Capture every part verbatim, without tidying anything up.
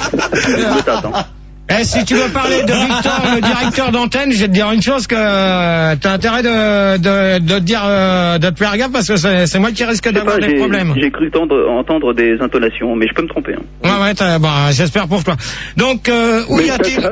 Je t'attends. Eh, si tu veux parler de Victor, le directeur d'antenne, je vais te dire une chose que euh, t'as intérêt de, de, de te dire, euh, de te faire gaffe parce que c'est, c'est moi qui risque d'avoir pas, des problèmes. J'ai cru entendre, entendre des intonations, mais je peux me tromper. Hein. Ouais, ouais, t'as, bah, j'espère pour toi. Donc, euh, où y a-t-il,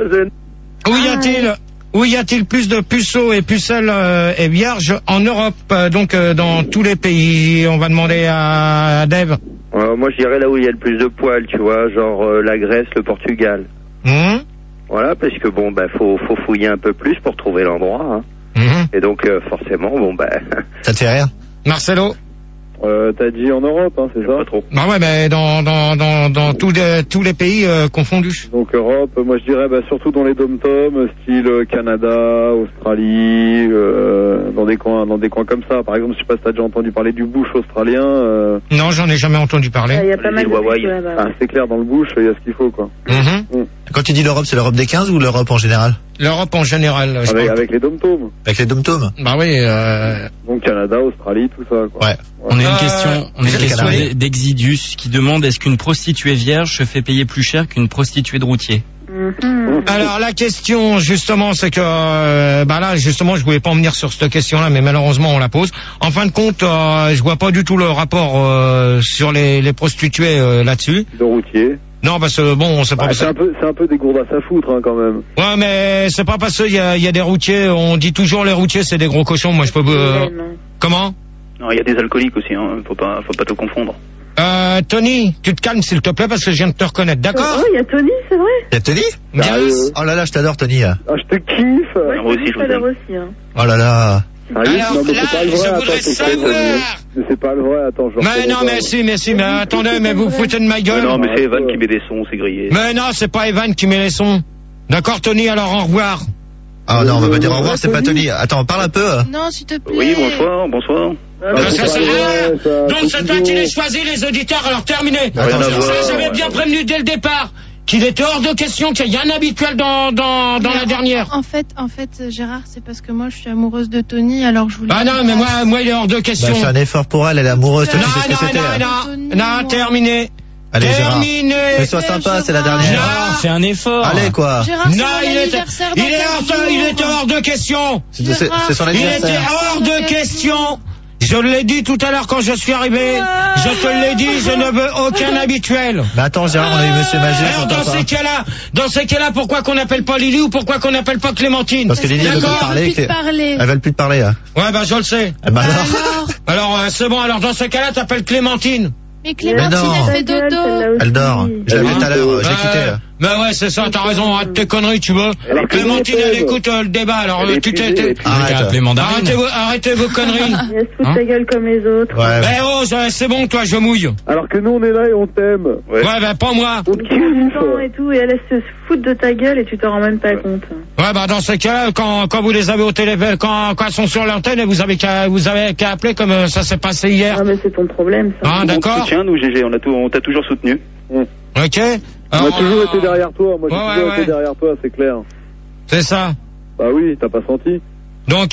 où y a-t-il, où y a-t-il plus de puceaux et pucelles euh, et vierges en Europe, euh, donc euh, dans tous les pays? On va demander à, à Dave. Euh, moi, je dirais là où il y a le plus de poils, tu vois, genre euh, la Grèce, le Portugal. Mmh. Voilà, parce que bon, bah, faut, faut fouiller un peu plus pour trouver l'endroit. Hein. Mmh. Et donc, euh, forcément, bon, bah. Ça te fait rire? Marcelo? Euh, t'as dit en Europe, hein, c'est ça? Pas trop. Bah ouais, mais dans dans dans dans tous les tous les pays euh, confondus. Donc Europe, moi je dirais bah, surtout dans les dom-toms, style Canada, Australie, euh, dans des coins dans des coins comme ça. Par exemple, je sais pas si t'as déjà entendu parler du bush australien. Euh... Non, j'en ai jamais entendu parler. Il y a pas mal de Hawaï. bush là-bas. Ah, c'est clair, dans le bush, il y a ce qu'il faut, quoi. Mmh. Mm. Quand tu dis l'Europe, c'est l'Europe des quinze ou l'Europe en général? L'Europe en général. Je Avec, parle. avec les dom-toms. Avec les dom-toms? Bah oui. Euh... Donc Canada, Australie, tout ça, quoi. Ouais. On a une Euh, question, on a une c'est question Canary. d'Exidus qui demande est-ce qu'une prostituée vierge se fait payer plus cher qu'une prostituée de routier? Mhm. Alors la question justement c'est que euh, bah là justement je voulais pas en venir sur cette question-là mais malheureusement on la pose. En fin de compte euh, je vois pas du tout le rapport euh, sur les, les prostituées euh, là-dessus. De routier. Non parce que bon c'est pas Bah, parce c'est que... un peu, c'est un peu des gourdasses à foutre, hein, quand même. Ouais mais c'est pas parce qu'il y a, il y a des routiers, on dit toujours les routiers c'est des gros cochons. Moi je peux euh... comment? Non, il y a des alcooliques aussi, hein. Faut pas, faut pas te confondre. Euh, Tony, tu te calmes s'il te plaît parce que je viens de te reconnaître, d'accord? Oh, il y a Tony, c'est vrai. Y a Tony? Bien. Sérieux Oh là là, je t'adore, Tony. Ah, je te kiffe. Ouais, moi aussi, Tony, je tout vous à l'heure aime. aussi. Hein. Oh là là. Sérieux? Alors Non, mais là, c'est pas le vrai, je attends, voudrais c'est savoir. Mais c'est pas le vrai, attends, je Mais reconnais non pas. mais si, mais si, mais attendez, mais vous foutez de ma gueule. Non, mais c'est Evan qui met des sons, c'est grillé. Mais non, c'est pas Evan qui met les sons. D'accord, Tony, alors au revoir. Ah non, on va pas dire au revoir, c'est pas Tony. Attends, parle un peu. Non, s'il te plaît. Oui, bonsoir, bonsoir. Ah, Parce c'est que pas c'est- vrai, ah, ça, donc c'est c'est toi idiot. qui les choisis, les auditeurs, alors terminé. Attends, Rien à je- voir. Ça, j'avais bien prévenu dès le départ qu'il était hors de question, qu'il y a rien d'habituel dans, dans, dans la dernière. En fait, en fait, Gérard, c'est parce que moi, je suis amoureuse de Tony, alors je voulais. Ah non, mais moi, moi, il est hors de Bah, question. fais un effort pour elle, elle est amoureuse, toi Non, tu sais ce que non, c'était. non, non, non, terminé. Allez, Gérard. Terminé. Mais sois sympa, c'est la Gérard. dernière. Gérard, fais un effort. Allez, quoi. Gérard, c'est Non, mon il était, anniversaire il dans est quinze hors de, jours. il était hors de question. C'est c'est- c'est son Il était anniversaire. hors de question. Je l'ai dit tout à l'heure quand je suis arrivé. Je te l'ai dit, je ne veux aucun habituel. Mais attends, Gérard, on a eu Monsieur Magier, Alors j'entends dans pas. ces cas-là, dans ces cas-là, pourquoi qu'on n'appelle pas Lily ou pourquoi qu'on n'appelle pas Clémentine? Parce que Lily, elle veut plus te D'accord. parler. Elle veut plus que- te parler. Elle veut plus te parler, là. Ouais, bah je le sais. Eh ben alors. Alors, Alors euh, c'est bon. Alors dans ces cas-là, t'appelles Clémentine. mais Clémentine, non. elle fait dodo. Elle dort. Je l'ai vu tout à l'heure, je l'ai Ouais, quitté. là. Mais ouais, c'est ça. T'as raison. Arrête tes conneries, tu veux. Alors, Clémentine, comment elle elle écoute euh, le débat. Alors Elle est euh, tu t'es. épuisée, elle est t'es- épuisée. Arrête. Appelez mandarine. Arrêtez vos, arrêtez vos conneries. Elle se fout Hein de ta gueule comme les autres. Ouais. Eh oh, ça, c'est bon, toi, je mouille. Alors que nous, on est là et on t'aime. Ouais. Ouais, bah pas moi. On te Tout le temps kiffe. et tout, et elle elle se fout de ta gueule et tu t'en rends même pas compte. Ouais, bah dans ces cas-là, quand, quand vous les avez au téléphone, quand, quand elles sont sur l'antenne, vous avez qu'à, vous avez qu'à appeler comme euh, ça s'est passé hier. Ah, mais c'est ton problème, ça. Ah, On te d'accord. soutient, nous, G G, on a tout, on t'a toujours soutenu. Ok. On a Alors, toujours euh, été derrière toi, moi j'ai ouais, toujours ouais, été ouais. derrière toi, c'est clair. C'est ça. Bah oui, t'as pas senti? Donc,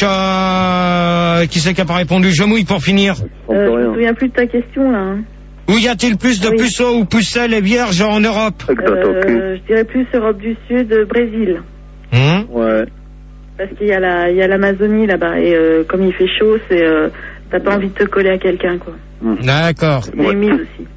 euh, qui c'est qui a pas répondu? Je mouille pour finir. Tu sens Euh, plus je me rien. souviens plus de ta question, là. hein. Où y a-t-il plus de Oui. puceaux ou pucelles et vierges en Europe? Euh, je dirais plus Europe du Sud, euh, Brésil. Hum Ouais. Parce qu'il y a la, il y a l'Amazonie là-bas, et euh, comme il fait chaud, c'est, euh, t'as pas envie de te coller à quelqu'un, quoi. D'accord. C'est humide aussi.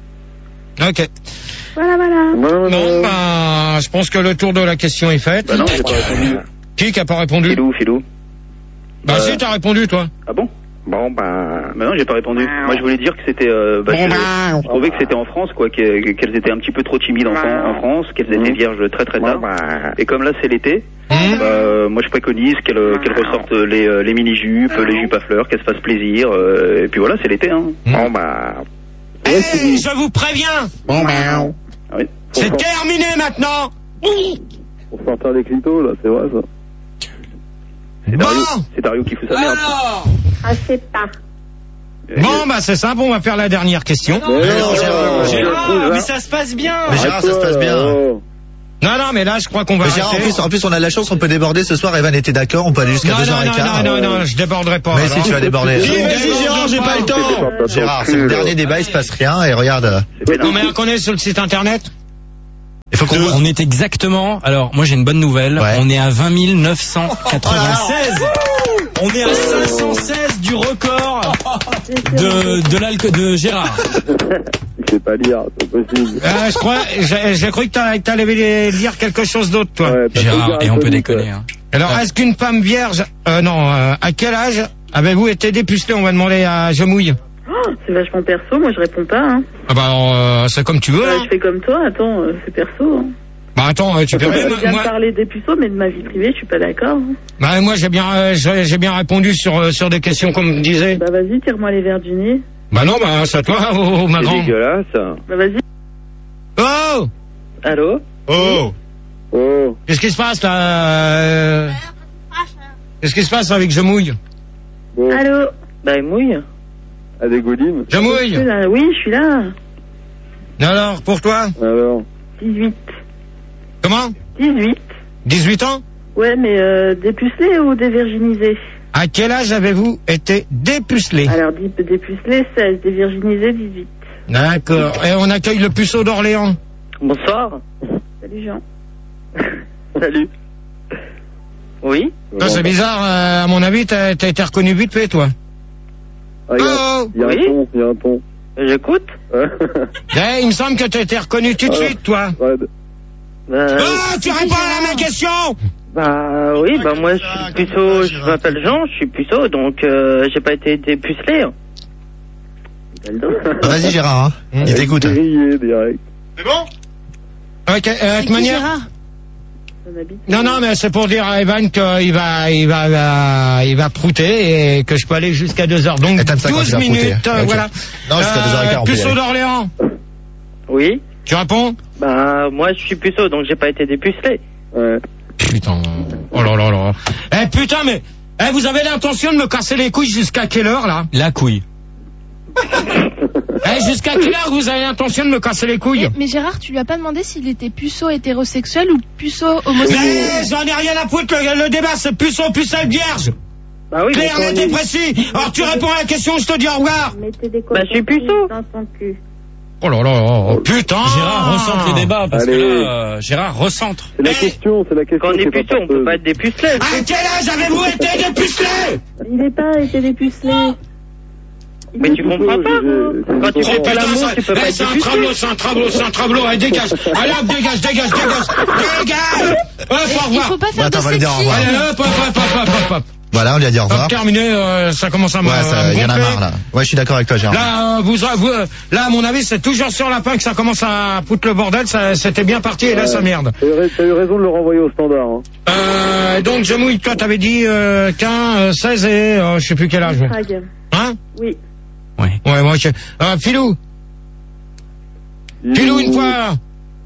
Ok. Voilà, voilà. Ouais, ouais, Bon, ouais. bah, je pense que le tour de la question est fait. Bah non, j'ai pas répondu. Qui qui a pas répondu? Filou, Filou. Bah Euh, si, t'as répondu, toi. Ah bon? Bon, ben. Bah non, j'ai pas répondu. Moi, je voulais dire que c'était, euh, bah, Bon, je, bah. je trouvais que c'était en France, quoi, que- qu'elles étaient un petit peu trop timides en, Fran- en France, qu'elles étaient vierges très très tard. Et comme là, c'est l'été, Hum bah, euh, moi, je préconise qu'elles qu'elles ressortent les, euh, les mini-jupes, les jupes à fleurs, qu'elles se fassent plaisir, euh, et puis voilà, c'est l'été, hein. Bon, ben. Eh, je vous préviens, Bon, ben. Ah oui. c'est terminé maintenant. Pour sortir les clitos, là, c'est vrai ça. C'est Dario, Bon. c'est Dario qui fout sa merde. Alors, Ah, c'est pas. Euh, bon, bah c'est simple, on va faire la dernière question. Mais non, non, Gérard, Gérard, mais ça se passe bien. Mais Gérard, ça se passe bien. Oh. Non, non, mais là, je crois qu'on va Mais Gérard, en arrêter. plus, en plus, on a de la chance, on peut déborder ce soir. Evan était d'accord, on peut aller jusqu'à Non, deux heures non, quinze. non, non, non, non, je déborderai pas. Mais si, alors. tu vas déborder. Si, Non, vas-y, Gérard, j'ai pas le temps. Gérard, c'est le dernier débat, il se passe rien, et regarde. c'est pénal. Non, mais on connaît sur le site internet. Il faut faut qu'on... De- on est exactement, alors moi j'ai une bonne nouvelle, Ouais. on est à vingt mille neuf cent quatre-vingt-seize. On est à cinq cent seize du record de, de l'alcool de Gérard. Il sait pas lire, c'est possible. Euh, je crois, j'ai, j'ai cru que t'a- que t'allais dire quelque chose d'autre, toi. Ouais, t'as Gérard, fait et on peut dire déconner. Hein. Alors, est-ce qu'une femme vierge, euh, non, euh, à quel âge avez-vous été dépucelé? On va demander à Jemouille. Oh, c'est vachement perso, moi je réponds pas. Hein. Ah bah, alors, euh, c'est comme tu veux. Ouais, Hein. je fais comme toi, attends, euh, c'est perso. Hein. Bah attends, euh, tu peux Je rien. viens Moi, de parler des puceaux, mais de ma vie privée, je suis pas d'accord. Hein. bah, moi j'ai bien, euh, j'ai, j'ai bien répondu sur euh, sur des questions qu'on me disait. Bah vas-y, tire-moi les verres du nez. Bah non, bah c'est à toi, oh, oh, ma C'est grande. dégueulasse. Bah vas-y. Oh, Allô? oh, Oh, qu'est-ce qui se passe là euh, Qu'est-ce qui se passe avec Jemouille? bon. Allô? Bah, mouille. À des Gaullines. Je Jemouille. suis là. Oui, je suis là. Alors, pour toi? Alors, dix-huit. Comment? dix-huit. dix-huit ans? Ouais, mais euh, dépucelé ou dévirginisé? À quel âge avez-vous été dépucelé? Alors, dé- dépucelé, seize. Dévirginisé, dix-huit. D'accord. Et on accueille le puceau d'Orléans. Bonsoir. Salut Jean. Salut. Oui? Toi, c'est bizarre, euh, à mon avis, t'as, t'as été reconnu vite fait, toi. Ah, il y a, Oh, il y a Oui. un ton, il y a un ton. J'écoute. eh, il me semble que t'as été reconnu tout de suite, toi. Ouais, Bah, Oh, tu réponds à ma question! bah oui, bah moi je suis puceau, je m'appelle Jean, je suis puceau, donc euh, j'ai pas été dépucelé. Vas-y Gérard, hein. Il t'écoute. grillé direct. Ok, euh, de C'est toute qui, manière. Gérard? On habite. Non, non, mais c'est pour dire à Evan qu'il va, il va, il va, il va prouter et que je peux aller jusqu'à deux heures. Donc, Et t'aimes ça quand douze tu vas minutes, prouter. euh, Ok. voilà. Non, jusqu'à deux heures quinze, on peut y Puceau aller. d'Orléans. Oui? Tu réponds? Bah moi je suis puceau, donc j'ai pas été dépucelé. Ouais. Putain. Oh là là là. Eh, putain, mais, eh, vous avez l'intention de me casser les couilles jusqu'à quelle heure, là? La couille. Eh, jusqu'à quelle heure vous avez l'intention de me casser les couilles? Mais, mais Gérard, tu lui as pas demandé s'il était puceau hétérosexuel ou puceau homosexuel? Mais j'en ai rien à foutre, le, le débat c'est puceau, pucelle, vierge. Bah oui, Clair, mais net quand et on est- précis. Alors tu réponds à la question, je te dis au revoir. Mettez des Bah, je suis puceau. dans son cul. Oh là là, oh, putain. Gérard, recentre les débats, parce Allez. que là, euh, Gérard, recentre. C'est la Eh. question, c'est la question. Quand on est c'est pas puceau, on peut porteuse. pas être dépucelé. À quel âge avez-vous été dépucelé? Il n'est pas été dépucelé. Il Mais est tu puceau, comprends pas? Je- je- Quand tu je- fais pas Putain, l'amour, ça- tu peux eh, pas être c'est un dépucelé. travelot, c'est un travelot, c'est un travelot, allez, dégage. Allez, hop, dégage, dégage, dégage. Dégage. Hop, au Il revoir. faut pas faire Attends, de on va lui dire au revoir. sexisme. Allez, hop, hop, hop, hop, hop, hop. Voilà, on lui a dit au revoir. Hop, terminé, euh, ça commence à me Ouais, ça, il y en a gonfler. marre là. Ouais, je suis d'accord avec toi Gérard. Là, euh, vous, vous, euh, là, à mon avis, c'est toujours sur la fin que ça commence à foutre le bordel. Ça, c'était bien parti et là, ça merde. T'as eu ra- t'as eu raison de le renvoyer au standard. Hein. Euh, donc, je mouille. Toi, t'avais dit euh, quinze, euh, seize et euh, je sais plus quel âge. Prague. Hein? Oui. Ouais. Ouais, moi, je... Euh, Filou, Filou une fois.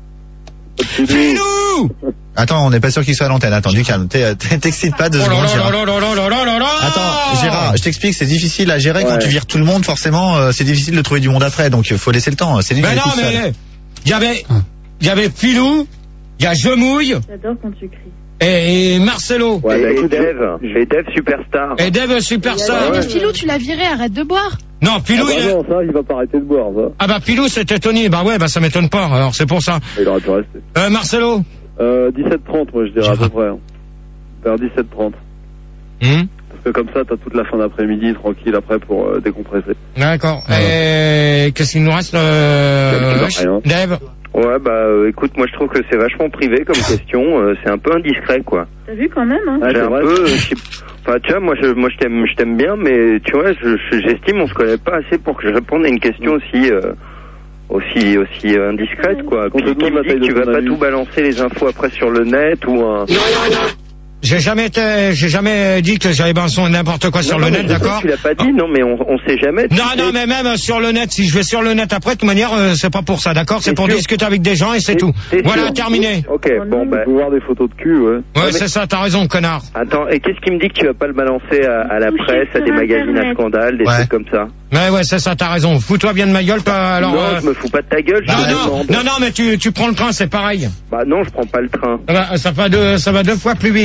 Filou. Attends, on n'est pas sûr qu'il soit à l'antenne. Attends, du calme. T'es- t'es- T'excites pas deux Oh là secondes là Gérard. là là là là là là là. Attends, Gérard, je t'explique, c'est difficile à gérer quand Ouais. tu vires tout le monde, forcément, euh, c'est difficile de trouver du monde après, donc il faut laisser le temps. C'est lui qui Mais est non, tout seul. mais il y avait, il y avait Filou, il y a Jemouille J'adore quand tu cries. et, et Marcelo Ouais, bah, Et écoute, Dev, et Dev Superstar. et Dave Superstar. Mais Philou, tu l'as viré, arrête de boire. Non, ah Filou, bah il est... non, ça, il va pas arrêter de boire, ça. Ah bah Pilou c'était Tony, bah ouais bah ça m'étonne pas, alors c'est pour ça. Il aurait pu rester. Euh, Marcelo. Euh, dix-sept trente, moi, je dirais, à peu près. hein. Vers dix-sept trente. Hum, Parce que comme ça, t'as toute la fin d'après-midi, tranquille, après, pour euh, décompresser. D'accord. Et qu'est-ce qu'il nous reste euh... Bah, rien. Dave. Ouais, bah euh, écoute, moi je trouve que c'est vachement privé comme question, euh, c'est un peu indiscret quoi. T'as vu quand même, hein? Ah, J'ai c'est un vrai. peu, euh, je sais- enfin tu vois, moi je, moi je t'aime, je t'aime bien, mais tu vois, je, je- j'estime on se connaît pas assez pour que je réponde à une question aussi, euh, aussi, aussi euh, indiscrète quoi. Qu'on te Puis qui demande me la dit taille que tu de vas ton pas avis. tout balancer les infos après sur le net ou un. J'ai jamais été, j'ai jamais dit que j'avais balancé n'importe quoi sur Non, le non, net, mais je sais, d'accord? Tu l'as pas dit, non, mais on, on sait jamais. tu Non, sais. non, mais même sur le net, si je vais sur le net après, de toute manière, euh, c'est pas pour ça, d'accord? C'est T'es pour sûr? discuter avec des gens et c'est T'es- tout. t'es Voilà, sûr? terminé. Ok, bon bah. Faut voir des photos de cul, ouais. Ouais, mais- c'est ça, t'as raison, connard. Attends, et qu'est-ce qui me dit que tu vas pas le balancer à, à la Couché presse, à sur des magazines à Internet. scandale, des Ouais. trucs comme ça? Ouais, ouais, c'est ça, t'as raison. Fous-toi bien de ma gueule, toi, alors. non, euh, je me fous pas de ta gueule, je Non, te non, demande. non, non, mais tu, tu prends le train, c'est pareil. Bah non, je prends pas le train. Ça va, ça va deux, ça va deux fois plus vite.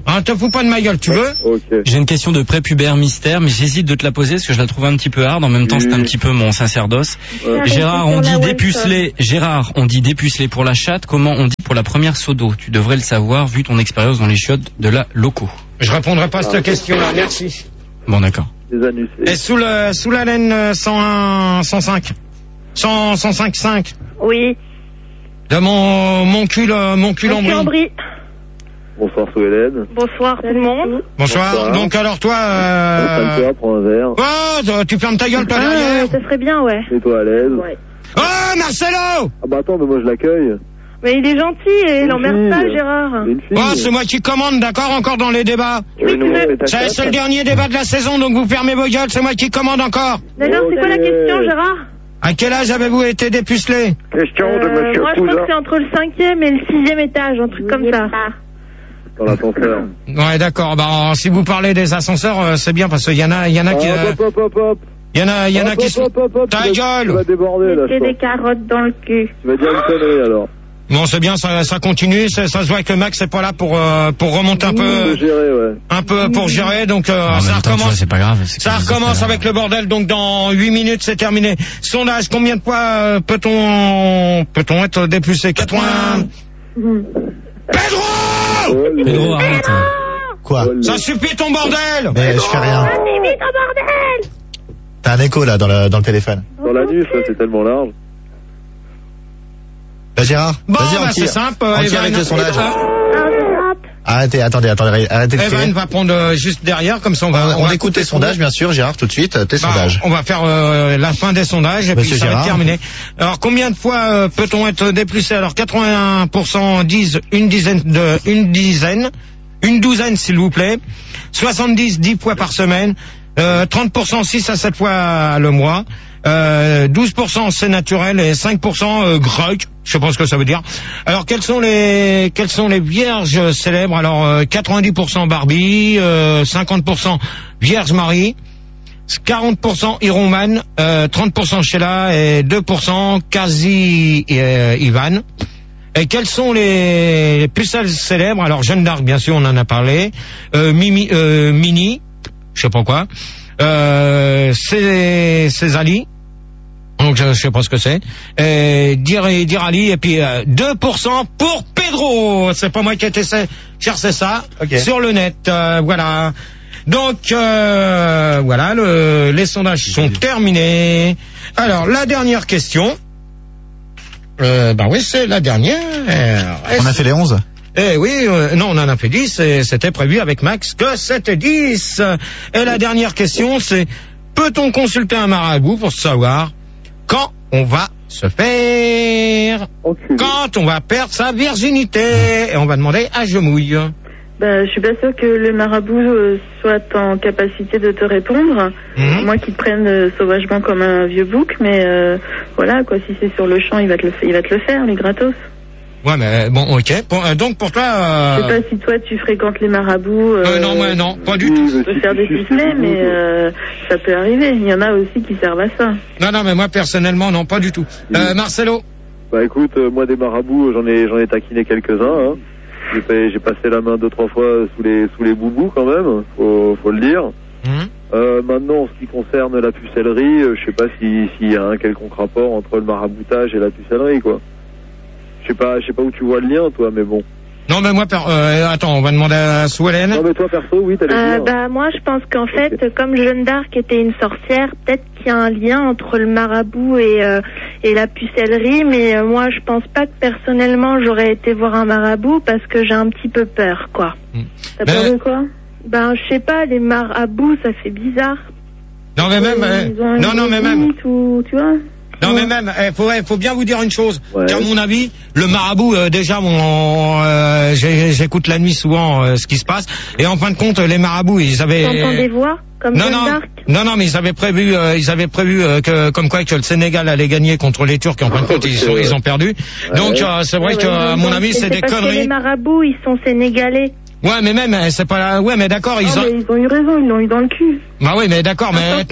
Hein, te fous pas de ma gueule, tu veux? Ok. J'ai une question de prépubère mystère, mais j'hésite de te la poser parce que je la trouve un petit peu hard. En même temps, c'est un petit peu mon sacerdoce. Ouais. Gérard, on dit Sur la dépucelé. Gérard, on dit dépucelé pour la chatte. Comment on dit pour la première seau d'eau? Tu devrais le savoir vu ton expérience dans les chiottes de la loco. Je répondrai pas à cette question-là, merci. Bon, d'accord. Les anus. Et sous le, sous la laine euh, cent un, cent cinq. cent, cent cinq, cinq. Oui. De mon, mon cul, euh, mon cul en brie. Brie. Bonsoir, sous Hélène. Bonsoir tout le monde. Bonsoir. Bonsoir. Donc alors toi, euh... Toi, prends un verre. Oh, tu fermes ta gueule toi derrière. ça serait bien, ouais. Mets-toi à l'aise. Ouais. Oh, Marcelo! Ah bah attends, mais moi je l'accueille. Mais il est gentil et il Une emmerde pas, fille. Gérard. C'est une fille. Oh, c'est moi qui commande, d'accord, encore dans les débats. Oui, non, mais ta C'est chatte. c'est le dernier débat de la saison, donc vous fermez vos gueules, c'est moi qui commande encore. D'ailleurs, c'est quoi la Ok. question, Gérard? À quel âge avez-vous été dépucelé? Question de Euh, Monsieur Moi, je crois Cousin. que c'est entre le cinquième et le sixième étage, un truc comme ça. Dans l'ascenseur. Ouais, d'accord, bah, si vous parlez des ascenseurs, euh, c'est bien, parce qu'il y en a, il y en a qui, euh, Hop, hop, hop, hop. il y en a, il y en a Hop, qui hop, sont... hop, hop, hop. Ta Tu vas- gueule. Tu vas déborder, là, je Mettez des pense. carottes dans le cul. Tu vas dire une connerie, alors. Bon, c'est bien, ça, ça continue, ça, ça se voit que Max c'est pas là pour, euh, pour remonter un Faut peu, gérer, ouais. un peu pour gérer, donc, euh, En ça même temps, tu vois, recommence. c'est pas grave. c'est Ça que- recommence avec le bordel, donc dans huit minutes c'est terminé. Sondage, combien de fois euh, peut-on peut-on être dépucelé? quatre-vingts. Pedro! Oh, le- Pedro, arrête. Quoi? oh, le- Ça suffit ton bordel! Mais je fais rien. T'as un écho là dans le, dans le téléphone. Dans l'anus, là, c'est tellement large. Bah Gérard, Bon, vas-y, on bah, c'est tire. simple, On tire Evan. avec le sondage. Euh, Arrêtez, attendez, attendez, arrêtez de Evan crier. va prendre euh, juste derrière, comme ça on va... On, on va écoute couper tes sondages, bien sûr, Gérard, tout de suite, tes Bah, sondages. on va faire euh, la fin des sondages et Monsieur puis ça va Gérard. être terminé. Alors combien de fois euh, peut-on être dépucelé? Alors quatre-vingts pour cent disent une dizaine de une dizaine, une douzaine s'il vous plaît. soixante-dix dix fois par semaine. Euh, trente pour cent six à sept fois le mois. Euh, douze pour cent c'est naturel et cinq pour cent euh, grog, je sais pas ce que ça veut dire. Alors quelles sont les quelles sont les vierges célèbres? Alors euh, quatre-vingt-dix pour cent Barbie, euh, cinquante pour cent Vierge Marie, quarante pour cent Iron Man, euh, trente pour cent Sheila et deux pour cent Kazi euh, Ivan. Et quels sont les, les pucelles célèbres? Alors Jeanne d'Arc, bien sûr, on en a parlé. Euh, Mimi, euh, Mini, je sais pas quoi. Euh, c'est Césali. Donc je, je sais pas ce que c'est. Et dire dire Ali et puis euh, deux pour cent pour Pedro. C'est pas moi qui ai été chercher ça Ok. sur le net. Euh, voilà. Donc euh, voilà, le, les sondages sont terminés. Alors la dernière question. Euh, bah oui, c'est la dernière. On a fait les onze. Eh oui, euh, non, on en a fait dix, et c'était prévu avec Max que c'était dix. Et la dernière question, c'est, peut-on consulter un marabout pour savoir quand on va se faire, Enculé. quand on va perdre sa virginité? Et on va demander à Gemouille. Ben, je suis pas sûre que le marabout euh, soit en capacité de te répondre. Mhm. Moi qui te prenne euh, sauvagement comme un vieux bouc, mais euh, voilà, quoi, si c'est sur le champ, il va te le, il va te le faire, les gratos. Ouais, mais bon, ok. Pour- euh, donc pour toi... Je sais Euh, pas si toi tu fréquentes les marabouts. Euh, euh, non, moi, non, pas du Oui, tout. mais peut si faire tu des suces pucelets, le mais bout, euh, ça peut arriver. Il y en a aussi qui servent à ça. Non, non, mais moi personnellement, non, pas du tout. Euh, Marcelo? Bah écoute, euh, moi des marabouts, j'en ai j'en ai taquiné quelques-uns. Hein. J'ai fait- j'ai passé la main deux trois fois sous les sous les boubous quand même, faut faut le dire. Mhm. Euh, maintenant, en ce qui concerne la pucellerie, euh, je sais pas si s'il y a un quelconque rapport entre le maraboutage et la pucellerie, quoi. Je sais pas, je sais pas où tu vois le lien, toi, mais bon. Non, mais moi, per- euh, attends, on va demander à Souelaine. Non, mais toi perso, oui, t'allais Euh, dire. bah moi je pense qu'en fait comme Jeanne d'Arc était une sorcière, peut-être qu'il y a un lien entre le marabout et euh, et la pucellerie, mais euh, moi je pense pas que personnellement j'aurais été voir un marabout parce que j'ai un petit peu peur quoi. T'as Mais- peur de quoi? Ben je sais pas, les marabouts ça fait bizarre. Non, mais même, euh, Ils ont une non, non, mais grosse même, bite ou, tu vois? non, mais même, il faut, eh, faut bien vous dire une chose. Ouais. Qu'à mon avis, le marabout, euh, déjà, mon, euh, j'ai- j'écoute la nuit souvent euh, ce qui se passe. Et en fin de compte, les marabouts, ils avaient. T'entends des voix comme Non, Jeanne non, d'Arc? non, non, mais ils avaient prévu, euh, ils avaient prévu euh, que, comme quoi, que le Sénégal allait gagner contre les Turcs. Et en fin de compte, ils, sont- ils ont perdu. Donc, euh, c'est vrai Ouais, que, ouais, à ils mon ont- avis, mais c'est des parce que les conneries. marabouts ils sont sénégalais. Ouais, mais même, euh, c'est pas, la- ouais, mais d'accord, ils Non, ont. mais ils ont eu raison, ils l'ont eu dans le cul. Bah oui, mais d'accord, mais. Ok.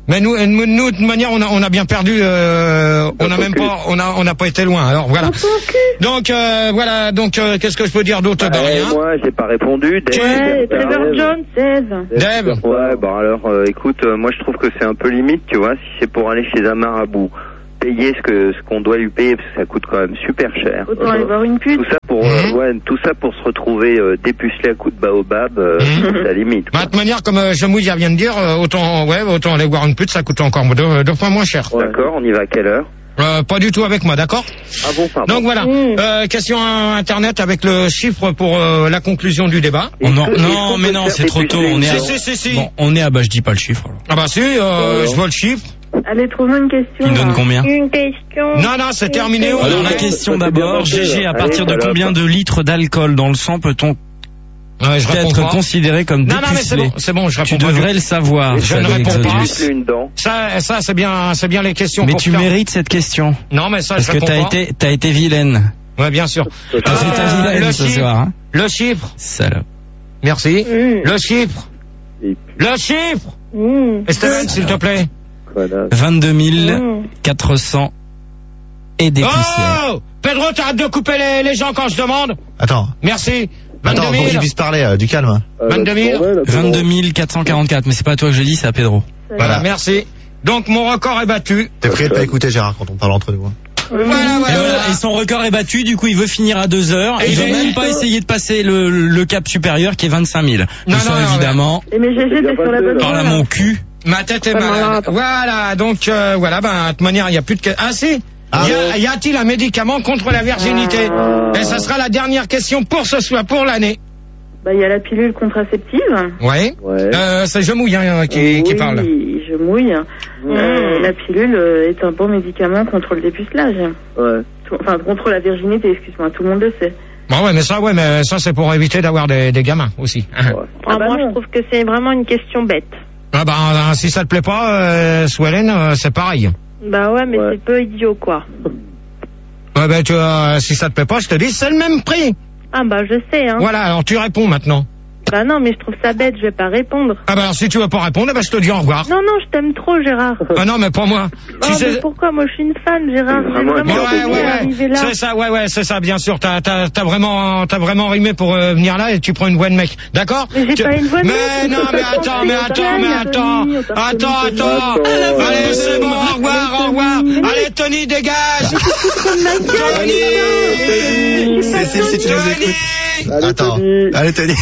Mais nous, nous, nous, de toute manière, on a, on a bien perdu. Euh, on n'a même pas, on a, on n'a pas été loin. Alors voilà. Donc euh, voilà. Donc euh, qu'est-ce que je peux dire d'autre? Bah, Ouais, rien. moi, j'ai pas répondu. Dave, Ouais, t'as Trevor raison. Jones, Dave. Dave. Ouais, bah alors, euh, écoute, euh, moi, je trouve que c'est un peu limite, tu vois, si c'est pour aller chez un marabout, payer ce que ce qu'on doit lui payer, parce que ça coûte quand même super cher. Autant aller voir une pute. Tout ça pour, euh, ouais, tout ça pour se retrouver euh, dépucelé à coups de baobab, euh, c'est la limite. Bah, de toute manière, comme euh, Jemouille vient de dire, euh, autant, ouais, autant aller voir une pute, ça coûte encore deux, deux fois moins cher. D'accord, on y va à quelle heure? Euh, pas du tout avec moi, d'accord? Ah bon, pardon. Donc voilà. Mmh. Euh, question à internet avec le chiffre pour euh, la conclusion du débat. Oh non, Est-ce que- est-ce non, qu'on mais peut non, faire c'est trop tôt. dépuceler On est à, Si, si, si, si. bon, on est à, bah, je dis pas le chiffre. alors. Ah bah si, euh, je vois le chiffre. Allez, trouve-moi une question. Tu me donnes là. combien? Une question. Non, non, c'est terminé. on Alors en la est- question Ça, c'est bien d'abord, passé, G G, là. à partir de Allez, combien salope. de litres d'alcool dans le sang peut-on Ouais, je réponds être pas. considéré comme Non, non, mais c'est dépucelé? bon, c'est bon, je réponds Tu pas. devrais le savoir. Je ne Fabien réponds pas. Exodus. Juste une dent. Ça, ça, c'est bien, c'est bien les questions. Mais pour tu faire- mérites cette question. Non, mais ça, Parce je que réponds t'as pas. été, t'as été vilaine. Ouais, bien sûr. T'as fait ta Euh, vilaine le ce chiffre. soir, hein. Le chiffre. Salope. Merci. Mmh. Le chiffre. Et Le chiffre. Mmh. Esteban, s'il te plaît. connasse. vingt-deux mille Mmh. quatre cents et des poussières. Oh, Pedro, t'arrêtes de couper les, les gens quand je demande. Attends. Merci. Attends, vingt-deux pour qu'il mille. puisse parler, euh, du calme. Euh, vingt-deux mille. ouais, là, vingt-deux mille quatre cent quarante-quatre, mais c'est pas à toi que je le dis, c'est à Pedro. Voilà, merci. Donc mon record est battu. T'es prié de pas écouter Gérard quand on parle entre nous. hein. Voilà, Et, voilà, voilà, voilà. et son record est battu, du coup il veut finir à deux heures. Et Il veut j'ai- même pas essayer de passer le, le cap supérieur qui est vingt-cinq mille. Non, Tout ça non, non, évidemment Et mais G G, t'es sur la bonne par voie. là là. mon cul. Ma tête est Pas malade. malade. Voilà, donc euh, voilà, ben de toute manière, il y a plus de que- ah si. Ah. Y, a, y a-t-il un médicament contre la virginité? Et ça sera la dernière question pour ce soir, pour l'année. Bah, il y a la pilule contraceptive. Ouais. Ouais. Euh, c'est Je mouille hein, qui, oui, qui parle. je mouille. Euh, la pilule euh, est un bon médicament contre le dépucelage. Ouais. Tout- Enfin, contre la virginité, excuse-moi, tout le monde le sait. Bon ouais, mais ça, ouais, mais ça c'est pour éviter d'avoir des, des gamins aussi. Ah, Ah bah moi, non. je trouve que c'est vraiment une question bête. Ah ben si ça te plaît pas, euh, Swellen, euh, c'est pareil. Bah ouais, mais Ouais. c'est peu idiot, quoi. Ouais, ben tu vois, si ça te plaît pas, je te dis, c'est le même prix. Ah bah je sais, hein. Voilà, alors tu réponds maintenant. Bah non, mais je trouve ça bête, je vais pas répondre. Ah ben alors si tu veux pas répondre, eh ben je te dis au revoir. Non, non, je t'aime trop, Gérard. Ah non, mais pas moi. Oh, Si mais c'est- pourquoi? Moi, je suis une fan, Gérard. C'est J'ai vraiment un vraiment cœur de Ouais, envie ouais, d'arriver ouais. là. C'est ça, ouais, ouais, c'est ça, bien sûr. T'as, t'as, t'as vraiment, t'as vraiment rimé pour euh, venir là et tu prends une voix de mec. D'accord? Mais j'ai Tu- pas une voix de mec, Mais c'est non, pas mais possible, attends, mais c'est attends, mais pas attends. Tony, on t'a Attends, reconnu, attends. Tony. Attends, Allez, euh, c'est bon, au revoir, au revoir. Allez, Tony, dégage. Tony! C'est si, si tu nous écoutes. Allez, Attends. Tony. Allez, Tony.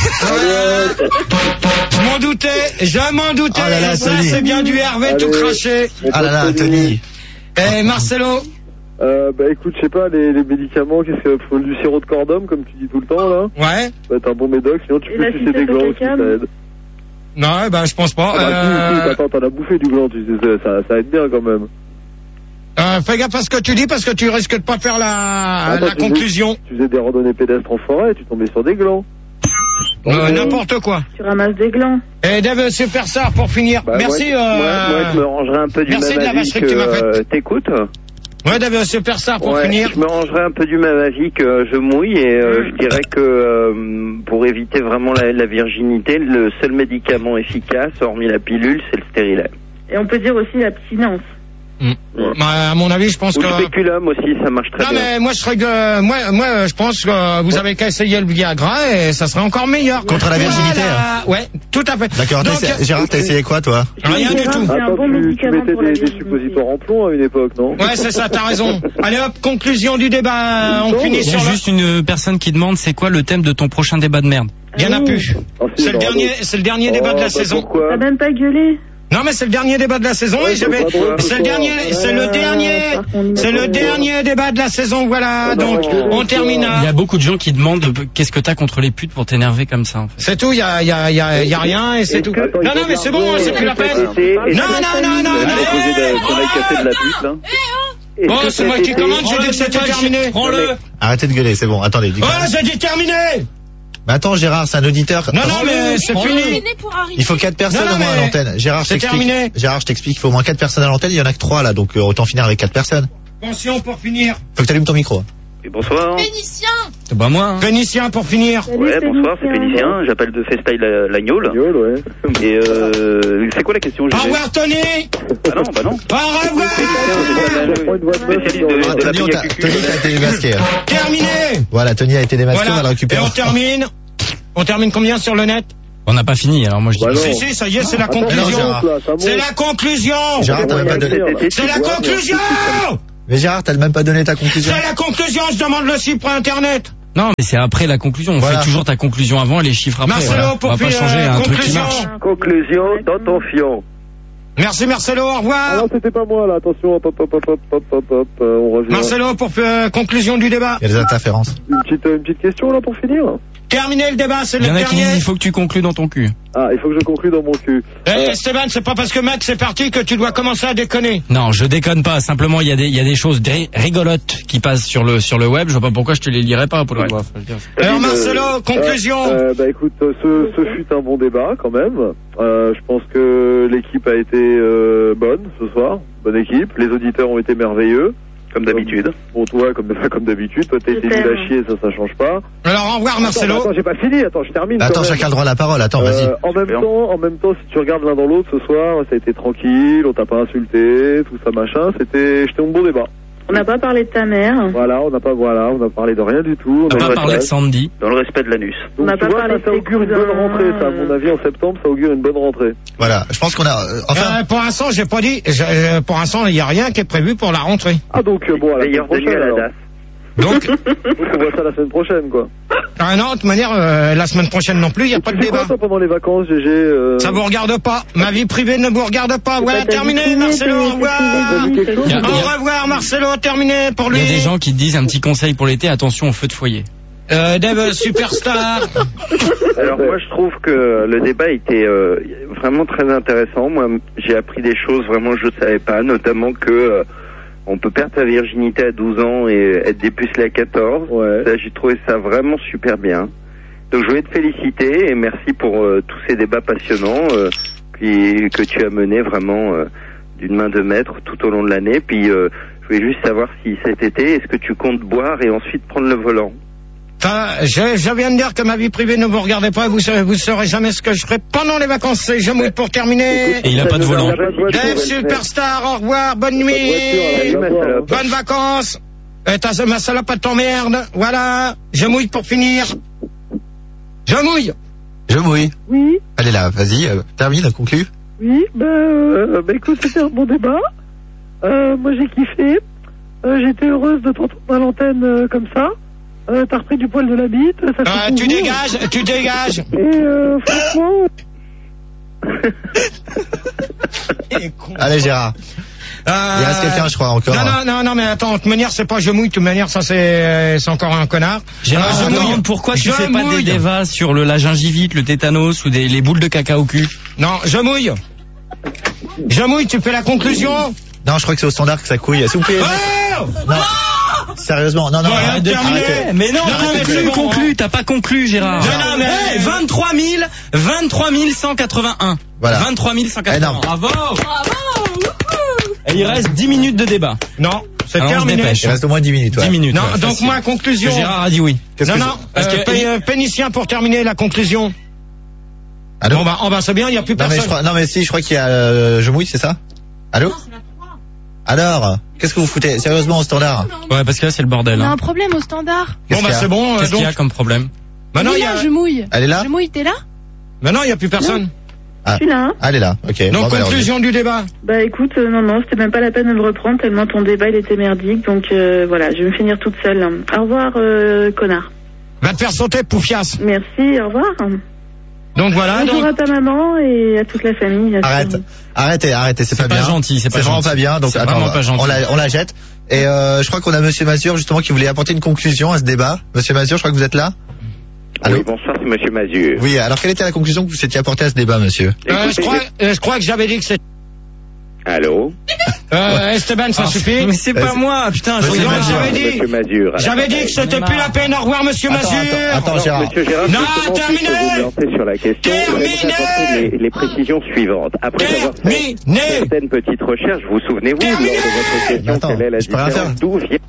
Je m'en doutais, je m'en doutais. Oh là là, Ça, Tony. c'est bien du Hervé tout Allez. craché. Ah là là, Tony. Et Marcelo? Euh, bah écoute, je sais pas, les, les médicaments, qu'est-ce qu'il faut du sirop de cordum, comme tu dis tout le temps, là. Ouais? Ça va être un bon médoc, sinon tu Et peux la sucer ficelle des de glands aussi, cacam. ça aide. Non, ben je pense pas. Ah bah, si, si, Euh, attends, t'en as bouffé du gland, tu sais, ça, ça aide bien quand même. euh, fais gaffe à ce que tu dis parce que tu risques de pas faire la, Attends, la tu conclusion. Tu faisais des randonnées pédestres en forêt, tu tombais sur des glands. Euh, N'importe quoi. Tu ramasses des glands. Et Dave Superstar pour finir. Bah, Merci. Moi, euh, moi, moi, je me rangerai un peu du merci même de la avis vacherie que tu m'as que faite. euh, t'écoutes. Ouais, Dave Superstar pour Ouais, finir. je me rangerai un peu du même avis que je mouille et euh, je dirais que euh, pour éviter vraiment la, la virginité, le seul médicament efficace, hormis la pilule, c'est le stérilet. Et on peut dire aussi l'abstinence. Mm. Bah, à mon avis, je pense Ou que. le spéculum aussi, ça marche très Non bien. mais moi je serais que moi moi je pense que vous avez qu'à essayer le Viagra et ça serait encore meilleur. Contre la virginité, Voilà. Ouais, tout à fait. D'accord. Donc, t'as essayé- Gérard, t'as essayé quoi, toi? rien du Gérard, tout. C'est un Attends, bon tu, tu médicament mettais pour la des, des virginité. suppositoires en plomb à une époque, non? Ouais, c'est ça, t'as raison. Allez hop, conclusion du débat. On Non, finit Il y sur a le... juste une personne qui demande c'est quoi le thème de ton prochain débat de merde. Il y en a Ah oui. plus. Ah, si, C'est le il y en aura dernier, d'autres. c'est le dernier débat Oh, de la bah, saison. Pourquoi? T'as même pas gueulé. Non mais c'est le dernier débat de la saison Ouais, et je c'est vais. pas drôle, C'est le ce dernier, soir. c'est le Ouais. dernier, Par contre, c'est le on- dernier débat de la saison. Voilà. Ah, Donc non, on non, termine. Il y a beaucoup de gens qui demandent euh, qu'est-ce que t'as contre les putes pour t'énerver comme ça en fait. C'est tout. Il y a, il y a, il y a, il y a rien et c'est Est-ce tout. que- Non Attends, non il mais faut c'est bien bon, voir, c'est euh, plus la peine. Été, Non non non non. Est-ce que Déposer de- cet ton mec qui a fait de la pute, là. Est-ce Bon, que c'est moi cet qui été- commande. J'ai dit que c'était terminé. Prends-le. Arrêtez de gueuler, c'est bon. Attendez, du Oh, calme. j'ai dit terminé. Mais attends, Gérard, c'est un auditeur. Non non mais c'est fini. Terminé pour arriver. Il faut quatre personnes Non, non, au moins à mais l'antenne. Gérard, je c'est t'explique. terminé. Gérard, je t'explique. Il faut au moins quatre personnes à l'antenne. Il y en a que trois là, donc euh, autant finir avec quatre personnes. Attention pour finir. Faut que t'allumes ton micro. Oui, bonsoir. Vénitien. C'est pas moi. Hein. Pénicien pour finir. Salut, Ouais, bonsoir, c'est Pénicien. Pénicien. J'appelle de Festyle Lagnol. Gueule, ouais. Et euh, c'est quoi la question? Au G G? revoir, Tony. Ah non, bah non. Au revoir. Spécialiste de, de la Tony, on t'a- P I A Q Q. Tony a été démasqué. Terminé. Voilà, Tony a été démasqué, on va le Voilà. Et récupérer. on termine. On termine combien sur le net? On n'a pas fini, alors moi je dis. Bah non. Si, si, ça y est, c'est la Attends, conclusion. non, Gérard. là, ça monte. C'est la conclusion. Gérard, t'as même pas donné. C'est la conclusion. Mais Gérard, t'as même pas donné ta conclusion. C'est la conclusion. Je demande le chiffre internet. Non, mais c'est après la conclusion. On Voilà. fait toujours ta conclusion avant et les chiffres après. Marcelo, Voilà. pour On va pas finir, changer euh, un truc qui conclusion. marche. Conclusion dans ton fion. Merci Marcelo. Au Ah revoir. non, c'était pas moi, là. Attention, hop, hop, hop, hop, hop, hop, hop, euh, on revient. Marcelo pour euh, conclusion du débat. Il y a des interférences. Une petite, euh, une petite question, là, pour finir. Terminé le débat, c'est Il le y en a qui disent dernier. il faut que tu conclues dans ton cul. Ah, il faut que je conclue dans mon cul. Eh, Euh, Esteban, c'est pas parce que Max est parti que tu dois commencer à déconner. Non, je déconne pas. Simplement, il y a des, il y a des choses dri- rigolotes qui passent sur le, sur le web. Je vois pas pourquoi je te les lirais pas pour le Ouais. voir. Faut le dire. Alors euh, Marcelo, conclusion. Euh, bah écoute, euh, ce, ce fut un bon débat quand même. Euh, je pense que l'équipe a été euh, bonne ce soir, bonne équipe. Les auditeurs ont été merveilleux. Comme d'habitude. Bon, toi, comme, comme d'habitude, toi t'as été nul à chier, ça, ça change pas. Alors au revoir Marcelo. Attends, attends, j'ai pas fini. Attends, je termine. Attends, quand même. chacun a le droit à la parole. Attends, vas-y. Euh, en même Bien. temps, en même temps, si tu regardes l'un dans l'autre ce soir, ça a été tranquille, on t'a pas insulté, tout ça machin. C'était, c'était un bon débat. On n'a pas parlé de ta mère. Voilà, on n'a pas, voilà, on a parlé de rien du tout. On a n'a pas eu parlé de classe. Sandy. Dans le respect de l'anus. On Donc, n'a tu pas vois, parlé ça, ça de tes augure une bonne cousins, rentrée, ça. À mon euh. avis, en septembre, ça augure une bonne rentrée. Voilà, je pense qu'on a. euh, Enfin, Euh, pour l'instant, j'ai pas dit. je- euh, pour l'instant, il y a rien qui est prévu pour la rentrée. Ah, donc, euh, bon, à la semaine D'ailleurs, prochaine, Daniel alors. Hadas. Donc, Donc, on voit ça la semaine prochaine, quoi. ah non, de toute manière, euh, la semaine prochaine non plus, il y a pas de Tu fais quoi, débat. toi, pendant les vacances, G G euh... Ça vous regarde pas. Ma vie privée ne vous regarde pas. C'est Voilà, pas ta terminé, vie Marcelo. privée, Au c'est- revoir. c'est tes quelque amis, chose c'est- Il y a- Au revoir, Marcelo. Terminé pour Il lui. y a des gens qui te disent un petit conseil pour l'été. Attention au feu de foyer. Euh, Dave Superstar. Alors moi je trouve que le débat était euh, vraiment très intéressant. Moi j'ai appris des choses vraiment que je ne savais pas, notamment que euh, on peut perdre sa virginité à douze ans et être dépucelé à quatorze. Ouais. Ça, j'ai trouvé ça vraiment super bien. Donc je voulais te féliciter et merci pour euh, tous ces débats passionnants euh, puis, que tu as menés vraiment euh, d'une main de maître tout au long de l'année. Puis euh, je voulais juste savoir si cet été, est-ce que tu comptes boire et ensuite prendre le volant? Enfin, je, je viens de dire que ma vie privée ne vous regardez pas. Vous saurez, vous saurez jamais ce que je ferai pendant les vacances. C'est je mouille pour terminer. Et il a pas de volant. Dave Superstar. Au revoir. Bonne Voiture, nuit. là, là, là. Bonnes vacances. Et t'as ma salope à t'emmerde. Voilà. Je mouille pour finir. Je mouille. je mouille. Oui, Allez là, vas-y, euh, termine, conclue. oui, bah, euh, bah écoute, c'était un bon débat. Euh, moi j'ai kiffé. Euh, J'étais heureuse de t'entendre à l'antenne euh, comme ça. Euh, T'as repris du poil de la bite. Ça fait Euh, tu plaisir. dégages. Tu dégages. Et euh, franchement, Allez, Gérard. Euh, Il reste quelqu'un, je crois, encore. Non, non, non, non, mais attends, de toute manière, c'est pas je mouille, de toute manière, ça c'est, euh, c'est encore un connard. Gérard, Euh, je je me mouille. demande pourquoi tu Je fais pas des mouille. débats sur le, la gingivite, le tétanos ou des, les boules de caca au cul. Non, je mouille. Je mouille, tu fais la conclusion. Non, je crois que c'est au standard que ça couille. S'il vous plaît. Oh Non. Sérieusement, non, non, Bon, arrête de- terminé. arrêtez. Mais non, Non, t'as mais conclu, c'est bon, conclu, t'as pas conclu, Gérard. Non, non, mais- Hey, vingt-trois mille, vingt-trois mille cent quatre-vingt-un. Voilà. vingt-trois mille cent Eh non. quatre-vingts. Bravo. Et il reste dix minutes de débat. Non, c'est Alors, on se terminé. dépêche. Il reste au moins dix minutes. Ouais. dix minutes. Non, ouais, donc facile. moi, conclusion. Que Gérard a dit oui. Qu'est-ce Non, que non, Parce euh, que- Pé- euh, Pénicien pour terminer la conclusion. Allô Bon bah, oh, bah c'est bien, il y a plus non, mais je personne. crois, non, mais si, je crois qu'il y a, euh, je mouille, c'est ça? Allô? Alors, qu'est-ce que vous foutez? Sérieusement, au standard? Ouais, parce que là, c'est le bordel. On a Hein. un problème au standard. Bon Qu'est-ce bah qu'il y a c'est bon. euh, Qu'est-ce qu'il y a donc, comme problème? maintenant Oui, il y là, a, je mouille. Elle est là? Je mouille, t'es là? maintenant il y a plus personne. Ah. je suis là. Elle est là, ok. Donc Bon, bah, alors, conclusion du débat. Bah écoute, euh, non, non, c'était même pas la peine de me reprendre tellement ton débat il était merdique. Donc euh, voilà, je vais me finir toute seule. Au revoir, euh, connard. Va te faire sauter, poufias. Merci, au revoir. Donc voilà. Bonjour Donc, à ta maman et à toute la famille. bien sûr. Arrête, arrêtez, arrêtez, c'est C'est pas, pas bien. gentil, c'est pas vraiment gentil. pas bien. Donc C'est attends, vraiment pas gentil. on la, on la jette. Et euh, je crois qu'on a Monsieur Mazur justement qui voulait apporter une conclusion à ce débat. Monsieur Mazur, je crois que vous êtes là. Allô. Oui, bonsoir, c'est Monsieur Mazur. Oui. Alors quelle était la conclusion que vous s'étiez apportée à ce débat, monsieur? euh, je Écoutez, crois, euh, je crois que j'avais dit que c'était. Allô? Euh, Esteban, ça Ah, suffit. Mais c'est pas moi, putain, je Monsieur regarde. Mazur. j'avais dit. Monsieur Mazur. J'avais dit que c'était plus la peine. Au revoir, monsieur Attends, Mazur. attends, attends, Alors, Gérard. Monsieur Gérard, Non, justement, terminé. puisque vous me lancez sur la question, Terminé. j'aimerais apporter les, les précisions suivantes. Après avoir fait Terminé. certaines petites recherches, vous souvenez-vous, lors de votre question, Attends, quelle est la je peux rien différence faire. d'où vient...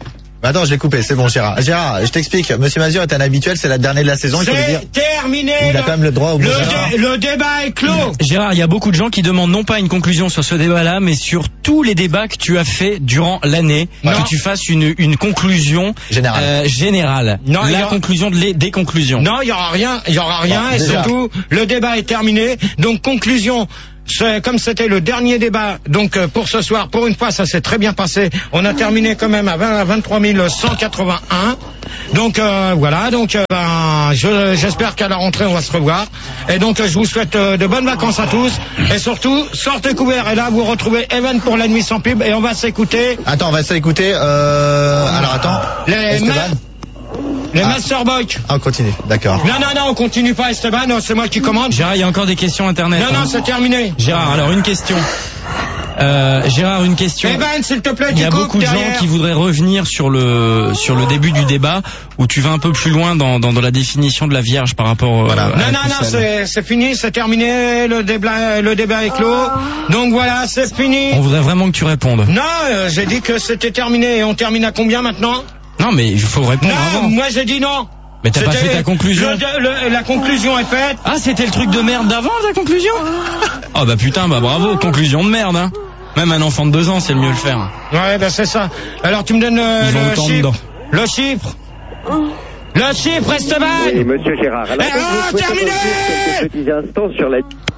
Bah attends, je l'ai coupé, c'est bon Gérard. Gérard, je t'explique, Monsieur Mazur est un habituel, c'est la dernière de la saison, il faut le dire. C'est terminé. Il a quand même le droit au le, dé- le débat est clos. Gérard, il y a beaucoup de gens qui demandent non pas une conclusion sur ce débat-là, mais sur tous les débats que tu as fait durant l'année, Non. que tu fasses une, une conclusion Générale. euh, générale. Non, il y la a- conclusion de les, des conclusions. Non, il y aura rien, il y aura rien, Bon, et déjà. surtout, le débat est terminé. Donc, conclusion. C'est, comme c'était le dernier débat, donc euh, pour ce soir, pour une fois, ça s'est très bien passé. On a terminé quand même à, vingt, à vingt-trois mille cent quatre-vingt-un. Donc euh, voilà, donc euh, ben, je, j'espère qu'à la rentrée on va se revoir. Et donc euh, je vous souhaite euh, de bonnes vacances à tous. Et surtout, sortez couverts. Et là, vous retrouvez Evan pour la nuit sans pub. Et on va s'écouter Attends, on va s'écouter, euh... Alors attends, les, Esteban. ma- les Ah. Master Boy. Ah, on continue, d'accord. Non, non, non, on continue pas, Esteban. Non, c'est moi qui commande. Gérard, il y a encore des questions internet. Non, non, hein. c'est terminé. Gérard, alors une question. Euh, Gérard, une question. Evan, s'il te plaît, Il tu y a coupes beaucoup de gens derrière. qui voudraient revenir sur le sur le début du débat où tu vas un peu plus loin dans dans, dans la définition de la Vierge par rapport euh, Voilà. à Non, la non, non, pucelle. c'est, c'est fini, c'est terminé, le débat, le débat est clos. Donc voilà, c'est fini. On voudrait vraiment que tu répondes. Non, euh, j'ai dit que c'était terminé. Et on termine à combien maintenant? Non, mais il faut répondre Non, avant. moi j'ai dit non. Mais t'as pas C'était- fait ta conclusion. le- le- La conclusion est faite. Ah, c'était le truc de merde d'avant, ta conclusion? Oh bah putain, bah bravo, conclusion de merde, hein. Même un enfant de deux ans, c'est le mieux le faire. Ouais, ben c'est ça. Alors tu me donnes euh, Ils ont le autant chiffre. dedans. Le chiffre. Le chiffre, Esteban. Oui, monsieur Gérard. Alors, Eh, donc, ah, je souhaite terminé revenir quelques petits instants sur la...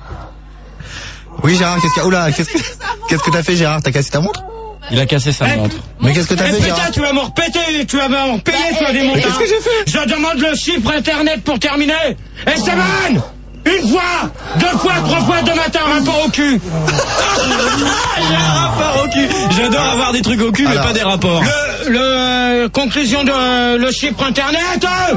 Oui Gérard, qu'est-ce qu'il y a? Oula, qu'est-ce que qu'est-ce que t'as fait Gérard? T'as cassé ta montre? Il a cassé sa Eh, montre. Mais qu'est-ce que t'as Eh fait putain, Gérard? tu vas me repéter, tu vas me repayer, tu vas des montants. qu'est-ce que j'ai fait? Je demande le chiffre internet pour terminer. Esteban, une fois, deux fois, trois fois, deux matins, rapport au cul. J'ai un rapport au cul. J'adore avoir des trucs au cul, mais Alors, pas des rapports. Le, le euh, conclusion de euh, le chiffre internet. euh.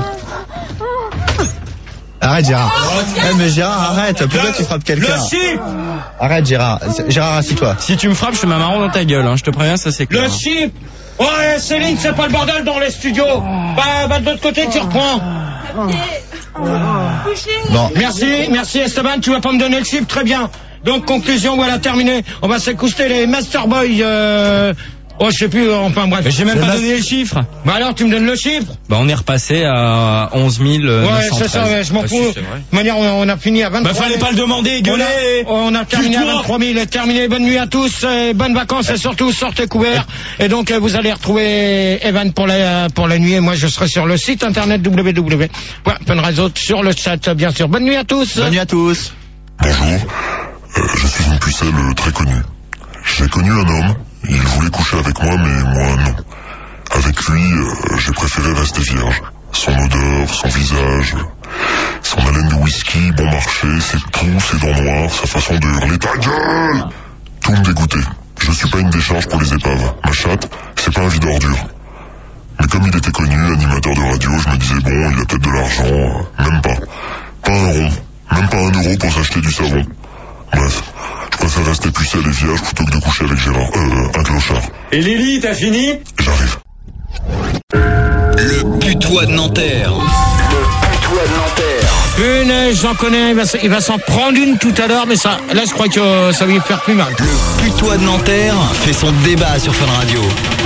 Arrête Gérard. Eh, mais Gérard, arrête, pourquoi Le- tu frappes Le quelqu'un? chiffre, Arrête Gérard, Gérard, assis-toi. Si tu me frappes, je fais ma marron dans ta gueule, hein. Je te préviens, ça c'est clair. le chiffre. Ouais, Céline, c'est pas le bordel dans les studios. Bah, bah de l'autre côté, tu reprends. Bon, Merci, merci Esteban, tu vas pas me donner le chiffre, très bien. Donc conclusion, voilà, terminé. On va s'écouter les Master Boy. Euh... Oh, je sais plus, enfin bref. Mais j'ai même C'est pas la- donné le chiffre. Bah alors, tu me donnes le chiffre. Bah on est repassé à onze mille neuf cent treize. Ouais, c'est ça, ouais, je m'en Ah, fous. si, c'est vrai. De toute manière, on, on a fini à vingt-trois. Bah fallait pas le demander, On gueuler. a, on a terminé à Tue-toi. vingt-trois mille, terminé. Bonne nuit à tous, et bonnes vacances, et surtout sortez couverts. Et donc euh, vous allez retrouver Evan pour la pour la nuit, et moi je serai sur le site internet w w w point fun radio sur le chat, bien sûr. Bonne nuit à tous. bonne nuit à tous. Bonjour, euh, je suis une pucelle euh, très connue. J'ai connu un homme, il voulait coucher avec moi, mais moi non. Avec lui, euh, j'ai préféré rester vierge. Son odeur, son visage, son haleine de whisky, bon marché, ses poux, ses dents noires, sa façon de hurler « Ta gueule !» Tout me dégoûtait. Je suis pas une décharge pour les épaves. Ma chatte, c'est pas un vide ordure. Mais comme il était connu, animateur de radio, je me disais bon, il a peut-être de l'argent, euh, même pas. Pas un rond, même pas un euro pour s'acheter du savon. Bref, je préfère rester pucelle et vierge plutôt que de coucher avec Gérard, euh, un clochard. Et Lily, t'as fini? J'arrive. Le putois de Nanterre. Le putois de Nanterre. Une, j'en connais, il va, s- il va s'en prendre une tout à l'heure, mais ça, là je crois que euh, ça va lui faire plus mal. Le putois de Nanterre fait son débat sur Fun Radio.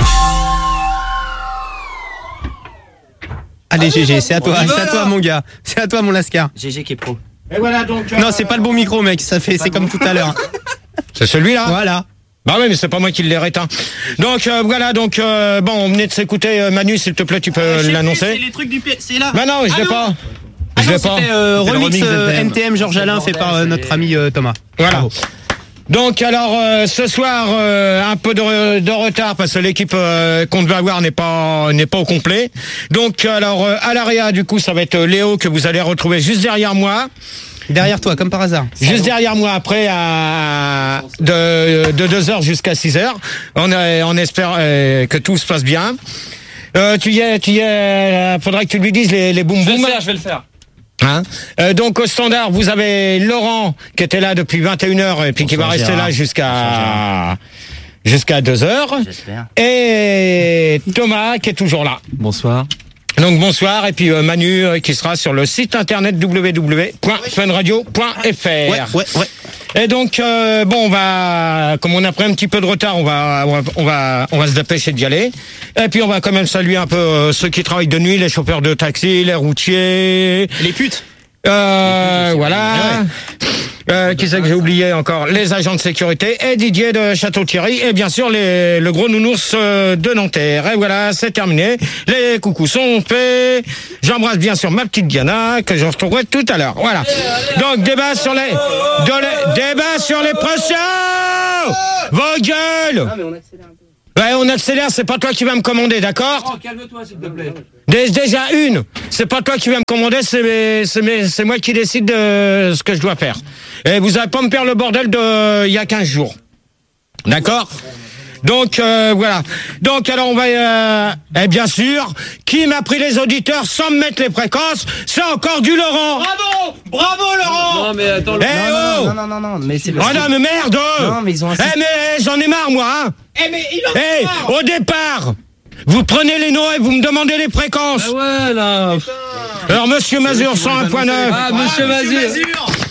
Allez G G, c'est à toi, c'est à toi mon gars, c'est à toi mon Lascar. G G qui est pro. Et voilà donc. euh, Non, c'est pas le bon micro mec, ça fait, c'est comme tout à l'heure. C'est celui-là. Voilà. Bah oui, mais c'est pas moi qui l'ai réteint. Donc euh, voilà, donc euh, bon, on venait de s'écouter. euh, Manu, s'il te plaît, tu peux l'annoncer. les trucs du pied, c'est là. Bah non, je l'ai pas. Ah Je non, l'ai pas. c'était euh, C'était le remix remix euh, N T M. N T M Georges Alain fait par euh, notre ami euh, Thomas. Voilà. Bravo. Donc alors euh, ce soir euh, un peu de, re- de retard parce que l'équipe euh, qu'on devait avoir n'est pas n'est pas au complet. Donc alors euh, à l'area du coup ça va être Léo que vous allez retrouver juste derrière moi. Derrière toi, comme par hasard. Juste derrière moi après à de de deux heures jusqu'à six heures. On est, on espère euh, que tout se passe bien. Euh, tu y es tu y es euh, faudrait que tu lui dises les les boum Je vais boum. le faire, je vais le faire. Hein euh, donc au standard, vous avez Laurent qui était là depuis vingt et une heures et puis qui va Bonsoir, rester Gérard. là jusqu'à jusqu'à deux heures. J'espère. Et Thomas qui est toujours là. Bonsoir. Donc bonsoir et puis euh, Manu euh, qui sera sur le site internet w w w point fun radio point f r. Ouais, ouais, ouais. Et donc, euh, bon, on va, comme on a pris un petit peu de retard, on va, on va, on va, on va se dépêcher d'y aller. Et puis, on va quand même saluer un peu euh, ceux qui travaillent de nuit, les chauffeurs de taxi, les routiers, les putes. Euh, les putes voilà. Euh, qui c'est que j'ai oublié encore? Les agents de sécurité et Didier de Château-Thierry et bien sûr les, le gros nounours de Nanterre. Et voilà, c'est terminé. Les coucous sont faits. J'embrasse bien sûr ma petite Diana que je retrouverai tout à l'heure. Voilà. Donc débat sur les, de les débat sur les pressions. Vos gueules. Ah, mais on accélère un peu. Ouais, on accélère, c'est pas toi qui vas me commander, d'accord? Oh, calme-toi, s'il te plaît. Dé- Déjà une, c'est pas toi qui vas me commander, c'est, c'est, c'est moi qui décide de ce que je dois faire. Et vous allez pas me faire le bordel de il y a quinze jours. D'accord? Donc euh, voilà. Donc alors on va euh, et bien sûr, qui m'a pris les auditeurs sans me mettre les fréquences, c'est encore du Laurent. Bravo, bravo Laurent. Non mais attends. Eh non, oh non, non non non non mais c'est. Oh non mais merde. Non mais ils ont. Eh mais j'en ai marre moi. Hein. Eh mais il en Eh marre. au départ, vous prenez les noms et vous me demandez les fréquences. Ah ouais là. Alors Monsieur Mazur cent un point neuf. Ah Monsieur Mazur.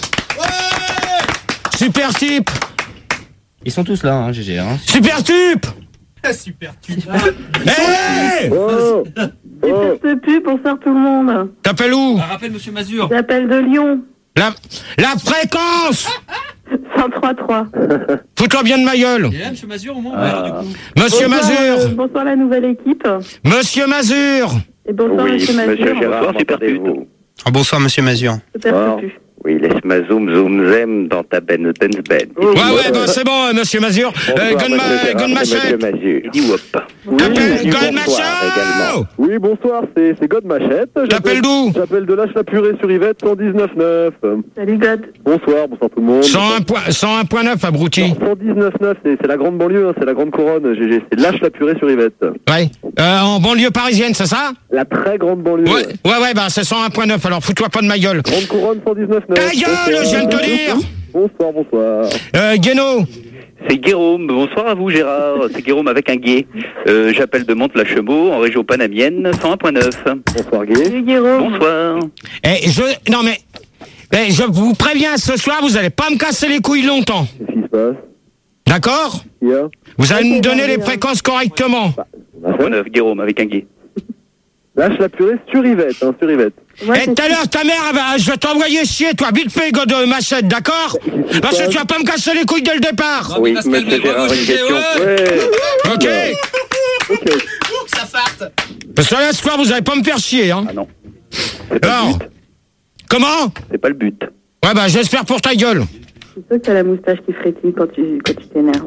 Super type. Ils sont tous là, hein, G G. Hein. Super type. Super type. Hey Oh. Super pub, bonsoir tout le monde. T'appelles où? Ah, rappelle Monsieur Mazur. J'appelle de Lyon. La, la fréquence. cent trois trois. Fous-toi bien de ma gueule. Et là, Monsieur Mazur au moins. Ah. Du coup. Monsieur bonsoir, Mazur. euh, bonsoir la nouvelle équipe. Monsieur Mazur. Et bonsoir Oui, Monsieur Mazur. monsieur Gérard, Bonsoir, super pute. m'entendez-vous? Ah, bonsoir, monsieur Mazur. Super Ah. pub. Oui, laisse-moi zoom zoom zem dans ta ben ben ben. Ouais, ouais, bah, c'est bon, euh, Monsieur Mazur. Euh, Gonne ma, gonne ma chatte. Mazur. Dis whoop. T'appelles Gonne ma bonsoir également. chatte. Oui, bonsoir, c'est c'est God Machette. T'appelles d'où? J'appelle de Lâche-la-Purée sur Yvette, cent dix-neuf neuf. Salut God. Bonsoir, bonsoir tout le monde. cent un point neuf, abruti. Non, cent dix-neuf neuf, c'est c'est la grande banlieue, hein, c'est la grande couronne, G G. C'est Lâche-la-Purée sur Yvette. Ouais. Euh, en banlieue parisienne, c'est ça? La très grande banlieue. Ouais, ouais, ouais, bah c'est cent un point neuf, alors fous-toi pas de ma gueule. Grande couronne, cent dix-neuf neuf. Ta gueule, je viens de te dire. Bonsoir, bonsoir. Euh, Guéno. C'est Guérôme. Bonsoir à vous, Gérard. C'est Guérôme avec un gué. Euh, j'appelle de Mantes-la-Chemot, en région panamienne, cent un point neuf. Bonsoir, Gué. Salut Guéraud. Bonsoir. Eh, je, non mais, eh, je vous préviens, ce soir, vous allez pas me casser les couilles longtemps. Qu'est-ce qui se passe? D'accord? Il y a Vous allez Ok, me donner bon, les bien. fréquences correctement. cent un point neuf, Guérôme avec un gué. Lâche-la-Purée sur Yvette, hein, sur Yvette. Ouais, Et tout à l'heure, ta mère, elle va- je vais t'envoyer chier, toi, vite fait, God de Machette, d'accord? Parce que tu vas pas me casser les couilles dès le départ. Oui, il va se monsieur calmer, Gérard, bravo, une G G, question. ouais. Ouais. Ok? Ok. Ça farte. Parce que là, ce soir, vous allez pas me faire chier, hein? Ah non. C'est pas Alors, le but. comment? C'est pas le but. Ouais, bah, j'espère pour ta gueule. C'est sûr que t'as la moustache qui frétille quand tu quand tu t'énerves.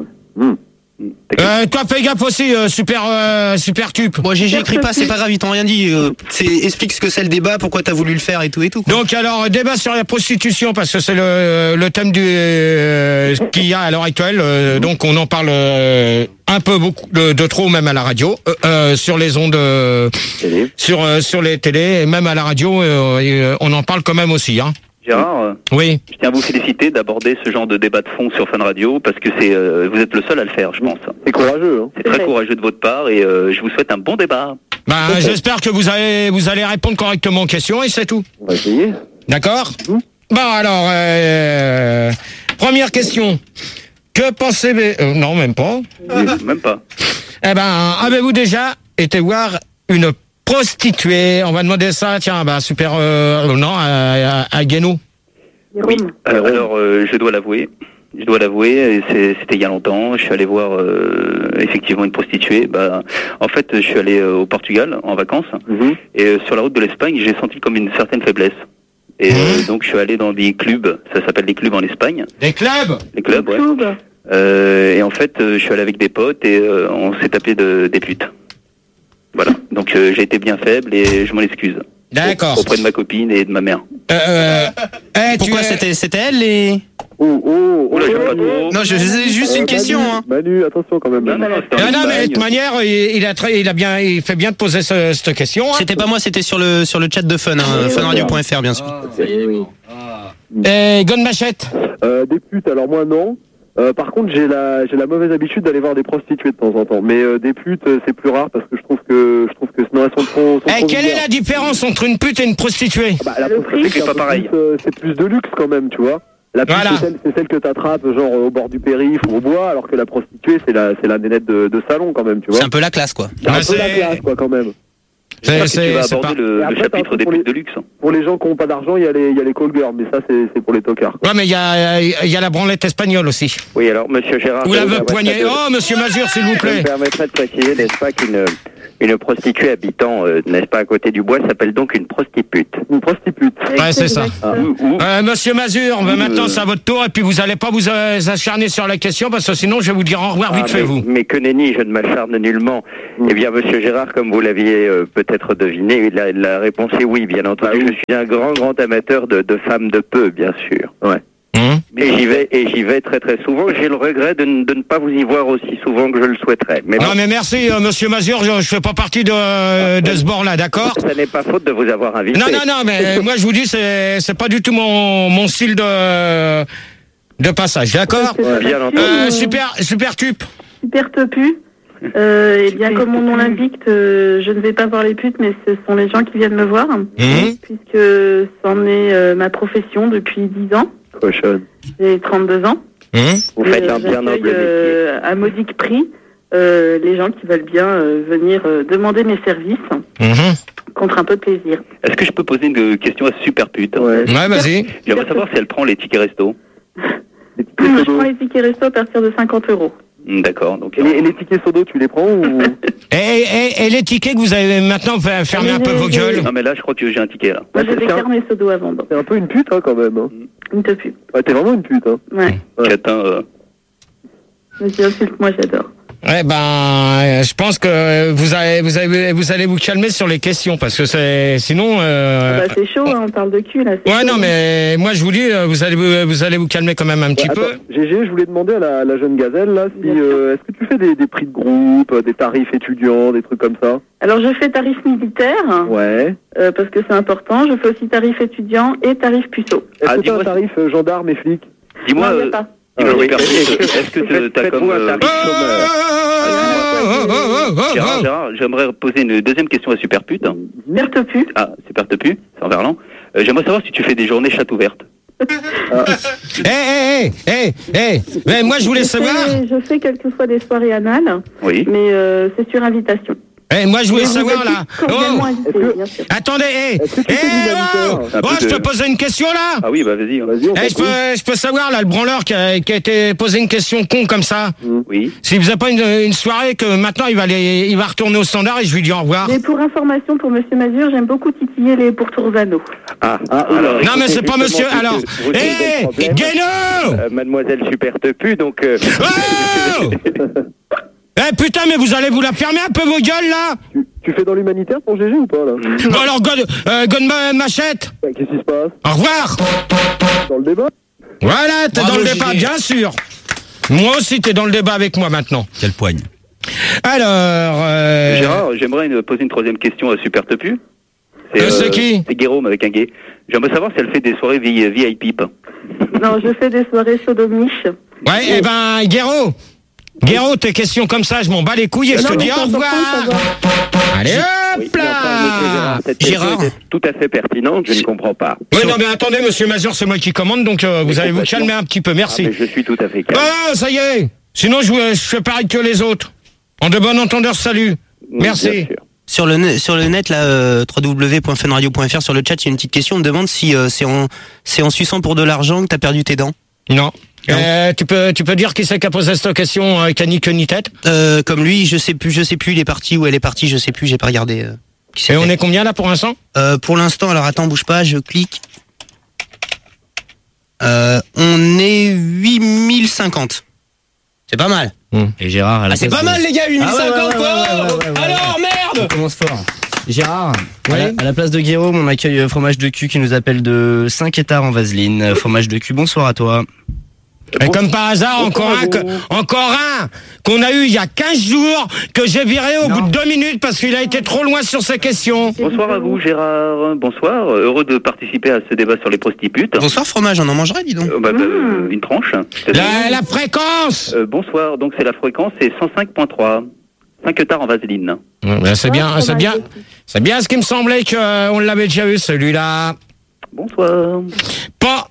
Euh, toi, fais gaffe aussi, euh, super, euh, super tube. Bon, G G, écris pas, c'est pas grave, ils t'ont rien dit. Euh, c'est, explique ce que c'est le débat, pourquoi t'as voulu le faire et tout et tout. quoi. Donc alors débat sur la prostitution parce que c'est le, le thème du euh, qu'il y a à l'heure actuelle. euh, donc on en parle euh, un peu beaucoup de, de trop même à la radio, euh, euh, sur les ondes, euh, sur euh, sur les télés et même à la radio, euh, et, euh, on en parle quand même aussi. Hein. Gérard, euh, Oui. je tiens à vous féliciter d'aborder ce genre de débat de fond sur Fun Radio parce que c'est, euh, vous êtes le seul à le faire, je pense. C'est courageux, hein. C'est très courageux de votre part et euh, je vous souhaite un bon débat. Bah, j'espère que vous allez vous allez répondre correctement aux questions et c'est tout. On va essayer. D'accord. Bon alors euh, première question. Que pensez euh, non même pas. Même pas. Eh ben, avez-vous déjà été voir une prostituée? On va demander ça, tiens, bah super, euh, non, à, à, à Guénou. Oui. Euh, alors, euh, je dois l'avouer. Je dois l'avouer, et c'est- c'était il y a longtemps. Je suis allé voir euh, effectivement une prostituée. Bah, en fait, je suis allé euh, au Portugal en vacances et euh, sur la route de l'Espagne, j'ai senti comme une certaine faiblesse. Et euh, donc, je suis allé dans des clubs. Ça s'appelle des clubs en Espagne. Des clubs. Les clubs, ouais. Euh, et en fait, euh, je suis allé avec des potes et euh, on s'est tapé de, des putes. Voilà. Donc, euh, j'ai été bien faible et je m'en excuse. D'accord. Auprès de ma copine et de ma mère. Euh, eh, Pourquoi tu es- c'était, c'était elle les. Oh, oh, Oh là, j'aime pas trop. Non, je c'est juste une question. Manu, Hein. Manu, attention quand même. Non, non, non, c'était en Non, non, mais de Espagne. toute manière, il, il a très, il a bien, il fait bien de poser ce- cette question. Hein. C'était pas moi, c'était sur le sur le chat de Fun, hein, funradio point f r bien sûr. Ah, ça y est, il est mort. Ah. Et Gonne Machette. Euh, des putes, alors moi non. Euh, par contre, j'ai la j'ai la mauvaise habitude d'aller voir des prostituées de temps en temps. Mais euh, des putes, euh, c'est plus rare parce que je trouve que je trouve que sinon elles sont trop. sont Eh, trop quelle est vulgaires. la différence entre une pute et une prostituée? Bah, la Le prix, prostituée, c'est un pas peu pareil. plus, euh, c'est plus de luxe quand même, tu vois. La pute, Voilà. c'est celle, c'est celle que t'attrapes, genre au bord du périph' ou au bois, alors que la prostituée, c'est la, c'est la nénette de, de salon quand même, tu vois. C'est un peu la classe, quoi. C'est un Ah, peu c'est- la classe, quoi, quand même. C'est- Tu c'est- vas c'est aborder pas- le, Et le après, t'as un chapitre truc des pour les- putes de luxe. Pour les gens qui n'ont pas d'argent, il y a les, il y a les call girls, mais ça, c'est, c'est pour les tocards. Ouais, mais il y a, il y a la branlette espagnole aussi. Oui, alors, monsieur Gérard... Ou je la me veuve permettrai poignée. de- Oh, monsieur Mazur, s'il vous Je me plaît. permettrai de préciser, n'est-ce pas, qu'une une prostituée habitant, euh, n'est-ce pas, à côté du bois, s'appelle donc une prostitute. Une prostitute. Ouais, c'est ça. Ah. Euh, monsieur Mazur, bah, maintenant c'est à votre tour et puis vous allez pas vous euh, acharner sur la question parce que sinon je vais vous dire au revoir vite Ah, fait mais, vous. mais que nenni, je ne m'acharne nullement. Eh bien, monsieur Gérard, comme vous l'aviez euh, peut-être deviné, la, la réponse est oui, bien entendu. Je suis un grand, grand amateur de, de femmes de peu, bien sûr. Ouais. Hum Et j'y vais, et j'y vais très très souvent. J'ai le regret de, ne- de ne pas vous y voir aussi souvent que je le souhaiterais. Mais Non bon, mais merci euh, monsieur Mazur, je, je fais pas partie de, de ce bord-là, d'accord? ça n'est pas faute de vous avoir invité. Non, non, non, mais moi je vous dis, c'est c'est pas du tout mon, mon style de, de passage, d'accord? Ouais, bien entendu. Euh, super, super cup. Super topu. Euh, et bien comme mon nom l'indique, euh, je ne vais pas voir les putes, mais ce sont les gens qui viennent me voir, Mmh. puisque c'en est euh, ma profession depuis dix ans. Cochonne. J'ai trente-deux ans. Mmh. Vous Et, faites euh, un bien j'accueille, noble métier. euh, à modique prix euh, les gens qui veulent bien euh, venir euh, demander mes services Mmh. contre un peu de plaisir. Est-ce que je peux poser une question à Super Pute? Ouais. Ouais, vas-y. J'aimerais savoir si elle prend les tickets resto. Je prends les tickets resto à partir de cinquante euros. Hmm, D'accord, donc... Et les, et les tickets sodo, tu les prends ou... Et, et, et les tickets que vous avez maintenant, fait- fermez un peu vos gueules. Non mais là, je crois que j'ai un ticket, là. Moi Ouais, j'ai des c'est un- carnets sodo à vendre. C'est un peu une pute, hein, quand même. Hein. Une te pue. Ouais, t'es vraiment une pute, hein. Ouais. Ouais. Catin, euh, Vas-y, insulte-moi, j'adore. Ouais, ben, euh, je pense que vous allez, vous allez, vous allez vous calmer sur les questions parce que c'est, sinon. Euh... Ah bah, c'est chaud, hein, on parle de cul là. c'est Ouais, chaud. non, mais moi je vous dis, euh, vous allez, vous, vous allez vous calmer quand même un petit Ouais, peu. attends, G G, je voulais demander à la, la jeune gazelle, là, si, euh, est-ce que tu fais des, des prix de groupe, euh, des tarifs étudiants, des trucs comme ça? Alors je fais tarif militaire, Ouais. euh, parce que c'est important. Je fais aussi tarif étudiant et tarif puceau. Est-ce Ah, que t'as un dis-moi- tarif euh, gendarme et flic? dis-moi, non, il n'y a euh, pas. dis-moi, Ah, oui. Super Pute, est-ce que Faites- t'as faites-vous comme... un euh, tarif chômeur. Gérard, Gérard, j'aimerais poser une deuxième question à Super Pute. Super topu. Ah, Super Tepu, c'est en verlan. Euh, j'aimerais savoir si tu fais des journées chatte ouvertes. Eh, eh, eh, eh, eh, mais moi je voulais Je savoir. fais, je fais quelquefois des soirées anales, Oui. mais euh, c'est sur invitation. Eh, moi je voulais Mais vous savoir êtes là. cordialement Oh, invités, est-ce que- bien sûr. attendez, eh, Est-ce que tu eh, fais du oh, moniteur? Un oh, peu je de- te pose une question là. Ah oui, bah vas-y. hein. Vas-y, on Eh, je t'en prie. peux, je peux savoir là, le branleur qui a, qui a été posé une question con comme ça. Oui. S'il faisait pas une, une soirée que maintenant il va aller, il va retourner au standard et je lui dis au revoir. Mais pour information pour Monsieur Mazur, j'aime beaucoup titiller les pourtours anneaux. Ah, Ah, alors, Non mais écoutez, c'est pas justement, monsieur. vous- Alors, vous posez le eh, problème. Guéno. Euh, Mademoiselle Super Tepu, donc... euh, Oh Eh putain, mais vous allez vous la fermer un peu vos gueules là. Tu, tu fais dans l'humanitaire pour G G ou pas, là? Bon alors, God, euh, God ma- Machette. Bah, qu'est-ce qui se passe? Au revoir. Dans le débat? Voilà, t'es Bravo, dans le débat, Gilles. bien sûr. Moi aussi, t'es dans le débat avec moi maintenant. Quelle poigne. Alors, euh, Gérard, j'aimerais une- poser une troisième question à Super Tepu. Euh, c'est qui C'est Guéraume avec un gay. J'aimerais savoir si elle fait des soirées V- V I P. Non, je fais des soirées sodomiches. ouais, eh ben, Guéraud. Guéraud, tes questions comme ça, je m'en bats les couilles et je Non, te mais dis c'est au important revoir. de savoir. Allez, oui, hop mais enfin, monsieur Gérard, là. cette question Gérard. était tout à fait pertinente, je ne comprends pas. Oui, non, mais attendez, monsieur Mazur, c'est moi qui commande, donc euh, vous allez vous complètement. calmer un petit peu, Ah, merci. mais je suis tout à fait calme. Ah, ça y est. Sinon, je, vous- je fais pareil que les autres. En de bon entendeur, salut. Merci. Bien sûr. Sur le, net- sur le net, là, euh, w w w point funradio point f r, sur le chat, il y a une petite question. On me demande si euh, c'est en, c'est en suçant pour de l'argent que t'as perdu tes dents. Non. Euh, tu peux, tu peux dire qui c'est qui a posé cette question, euh, qui a ni queue ni tête. Euh, comme lui, je sais plus, je sais plus, il est parti où elle est partie, je sais plus, j'ai pas regardé. Euh, qui Et on c'était. est combien là pour l'instant? Euh, pour l'instant, alors attends, bouge pas, je clique. Euh, on est huit mille cinquante. C'est pas mal. Et Gérard, à la Ah, c'est place pas de- mal, les gars, huit mille Ah ouais, cinquante, ouais, quoi. ouais, ouais, ouais, ouais, ouais, Alors, On merde. commence fort. Gérard, Oui. à, la, à la place de Guillaume, on accueille euh, Fromage de cul qui nous appelle de Saint-Quétard en Vaseline. Euh, Fromage de cul, bonsoir à toi. Et comme par hasard, encore un, que- encore un qu'on a eu il y a quinze jours, que j'ai viré au bout de deux minutes parce qu'il a été trop loin sur ses questions. Bonsoir à vous, Gérard. Bonsoir. Heureux de participer à ce débat sur les prostitutes. Bonsoir, fromage, on en mangerait, dis donc. Euh, bah, bah, euh, une tranche. La, la fréquence. Euh, bonsoir. Donc c'est la fréquence, c'est cent cinq point trois. Saint-Quentin en Vaseline. Ouais, ben, c'est bien, c'est bien, c'est bien ce qui me semblait qu'on l'avait déjà eu celui-là. Bonsoir. Pas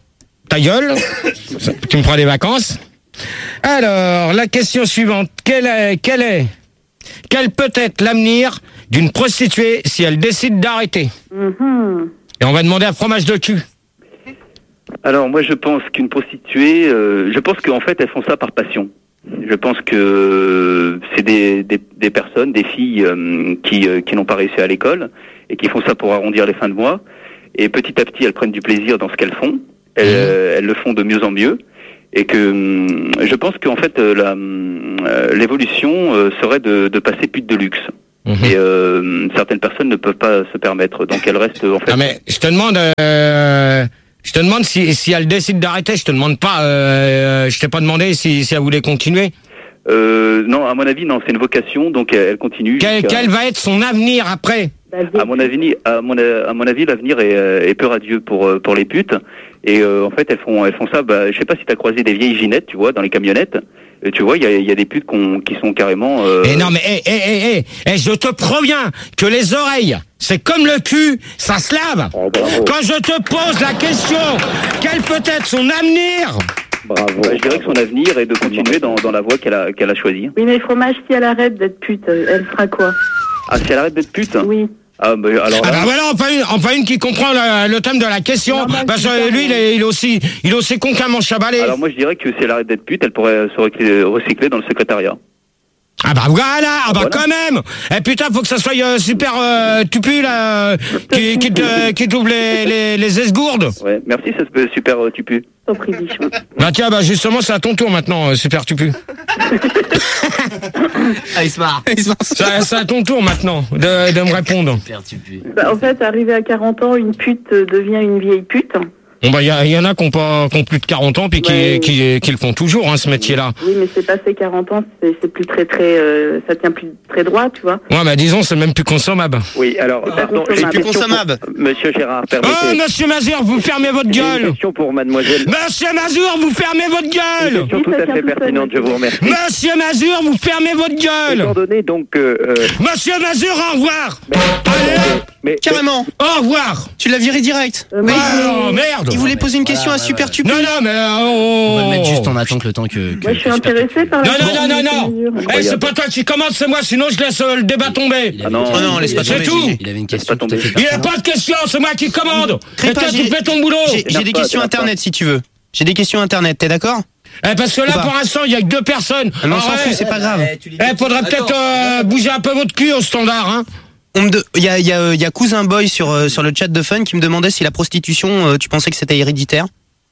ta gueule. Tu me prends des vacances. Alors, la question suivante. Quel est, quel est, quel peut être l'avenir d'une prostituée si elle décide d'arrêter? Mhm. Et on va demander un fromage de cul. Alors moi je pense qu'une prostituée, euh, je pense qu'en fait elles font ça par passion. Je pense que euh, c'est des, des, des personnes, des filles euh, qui, euh, qui n'ont pas réussi à l'école et qui font ça pour arrondir les fins de mois. Et petit à petit elles prennent du plaisir dans ce qu'elles font. Elles, euh, elles le font de mieux en mieux. Et que euh, je pense qu'en fait euh, la, euh, l'évolution euh, serait de, de passer pute de luxe. Mmh. Et euh, certaines personnes ne peuvent pas se permettre, donc elles restent en fait. Ah mais je te demande, euh, je te demande si, si elle décide d'arrêter. Je te demande pas, euh, je t'ai pas demandé si, si elle voulait continuer. Euh, non, à mon avis, non, c'est une vocation, donc elle continue. Quel, quel va être son avenir après? À mon avis, à mon, à mon avis, l'avenir est, est peu radieux pour pour les putes. Et euh, en fait, elles font elles font ça. Bah, je sais pas si t'as croisé des vieilles ginettes, tu vois, dans les camionnettes. Et tu vois, il y a, y a des putes qu'on, qui sont carrément. Euh... Et non, mais eh, eh, eh, eh, eh, je te préviens que les oreilles, c'est comme le cul, ça se lave. Oh, quand je te pose la question, quel peut être son avenir? Bravo. Bah, je dirais que son avenir est de continuer dans, dans la voie qu'elle a, qu'elle a choisie. Oui, mais fromage, si elle arrête d'être pute, elle fera quoi? Ah, si elle arrête d'être pute? Oui. Ah, bah, alors. Ah, bah voilà, enfin une, enfin une qui comprend le, le thème de la question. Non, parce que lui, il est, il est aussi, il est aussi con qu'un manche à balai. Alors moi, je dirais que si elle arrête d'être pute, elle pourrait se recycler, recycler dans le secrétariat. Ah bah voilà, ah bah voilà. quand même. Eh putain, faut que ça soit euh, super euh, tupu là, euh, qui, qui, te, qui t'ouvre les, les, les esgourdes. Ouais, merci, ça se peut super euh, tupu. Bah tiens, bah justement, c'est à ton tour maintenant, euh, super tupu. Ah, il se marre. C'est c'est à ton tour maintenant de, de me répondre. Bah, en fait, arrivé à quarante ans, une pute devient une vieille pute. Bon bah il y, y en a qui ont pas, qui ont plus de quarante ans puis qui, ouais. qui, qui, qui le font toujours hein, ce métier-là. Oui, mais c'est passé quarante ans, c'est, c'est plus très très, euh, ça tient plus très droit, tu vois. Ouais, bah disons c'est même plus consommable. Oui, alors pardon, c'est plus consommable. Pour, Monsieur Gérard, permettez. Oh, Monsieur Mazur, vous fermez votre gueule. Une question pour Mademoiselle. Monsieur Mazur, vous fermez votre gueule. Une question tout à fait pertinente, je vous remercie. Monsieur Mazur, vous fermez votre gueule. Étant donné donc. Euh, Monsieur Mazur, au revoir. Mais, allez. Mais, carrément. Au revoir. Tu l'as viré direct. Euh, mais oh merde. Il voulait poser une question voilà, à Super Tupu. Non non mais oh, on va le mettre juste en attente le temps que. que Moi je suis intéressé par. Non non non non non. Eh c'est pas toi qui commence, c'est moi. Sinon je laisse le débat tomber. Ah non non laisse pas tomber. C'est tout. Il avait une question. Il n'y a pas de question, c'est moi qui commande. Et toi tu fais ton boulot. J'ai des questions internet si tu veux. J'ai des questions internet. T'es d'accord? Eh parce que là pour l'instant il y a que deux personnes. On s'en fout, c'est pas grave. Eh faudrait peut-être bouger un peu votre cul au standard hein. Il de... y, a, y, a, y a Cousin Boy sur, euh, sur le chat de Fun qui me demandait si la prostitution, euh, tu pensais que c'était héréditaire?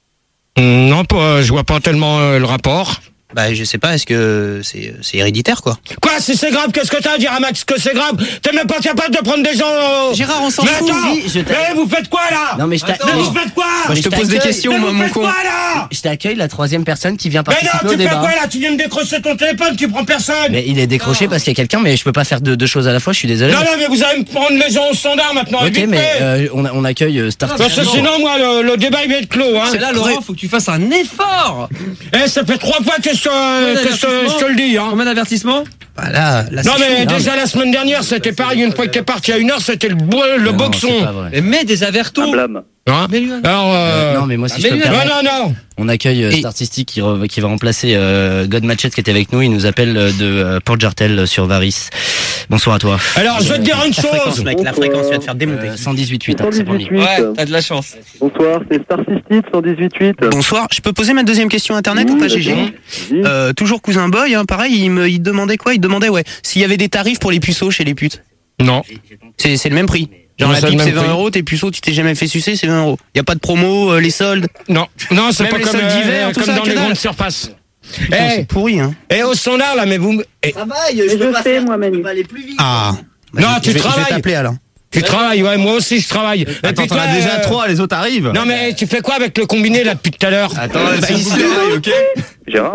Non, pas, je vois pas tellement euh, le rapport. Bah je sais pas, est-ce que c'est, c'est héréditaire quoi? Quoi, si c'est grave, qu'est-ce que t'as à dire à Max que c'est grave? T'es même pas capable de prendre des gens... Euh... Gérard, on s'en fout. Mais attends, mais vous faites quoi là? Non mais je t'accueille. Mais vous faites quoi? Bah, je te pose des questions, moi, mon con. Je t'accueille la troisième personne qui vient participer au débat. Mais non, tu fais débat. quoi là? Tu viens de décrocher ton téléphone, tu prends personne. Mais il est décroché non. parce qu'il y a quelqu'un, mais je peux pas faire deux, deux choses à la fois, je suis désolé. Non, non, mais vous allez me prendre les gens au standard maintenant. Ok, mais euh, on, on accueille euh, Star Parce que sinon, moi, le, le débat il va être clos. Hein. C'est là, Laurent, faut que tu fasses un effort. Eh, ça fait trois fois que je te... Je te le dis, hein. Combien d'avertissements? Bah là, là, non mais chaud, déjà hein. la semaine dernière c'était pareil, une fois que t'es parti à une heure c'était le, le non, boxon. Mais des avertos. Hein alors euh... non mais moi si ah, je peux me permettre, non non non. On accueille euh, Startistic qui, re, qui va remplacer euh, God Machette qui était avec nous. Il nous appelle euh, de euh, Port Jartel sur Varis. Bonsoir à toi. Alors je vais te dire une la chose. Fréquence, mec, la fréquence, tu vas te faire démonter. Euh, cent dix-huit virgule huit, hein, c'est promis. Ouais, t'as de la chance. Bonsoir, c'est Startistic cent dix-huit virgule huit. Bonsoir, je peux poser ma deuxième question internet oui, ou pas, G G? euh, Toujours Cousin Boy, hein, pareil, il me il demandait quoi? Il demandait ouais, s'il y avait des tarifs pour les puceaux chez les putes. Non. C'est c'est le même prix. Genre non, la pipe c'est vingt euros, tes puceaux tu t'es jamais fait sucer, c'est vingt euros. Y a pas de promo, euh, les soldes? Non, non, c'est pas les comme, soldes d'hiver, euh, tout comme ça, dans les grandes surfaces. Putain, hey, c'est pourri hein. Et au standard là, mais vous. Et... Travaille, je, je peux pas sais, faire, moi Manu. Pas aller plus vite. Ah. Bah, non, je, tu je vais, travailles. Je vais t'appeler alors. Tu travailles, ouais, moi aussi je travaille. Attends, t'en as déjà trois, les autres arrivent. Non mais tu fais quoi avec le combiné là depuis tout à l'heure? Attends, c'est une boucle ok? Gérard.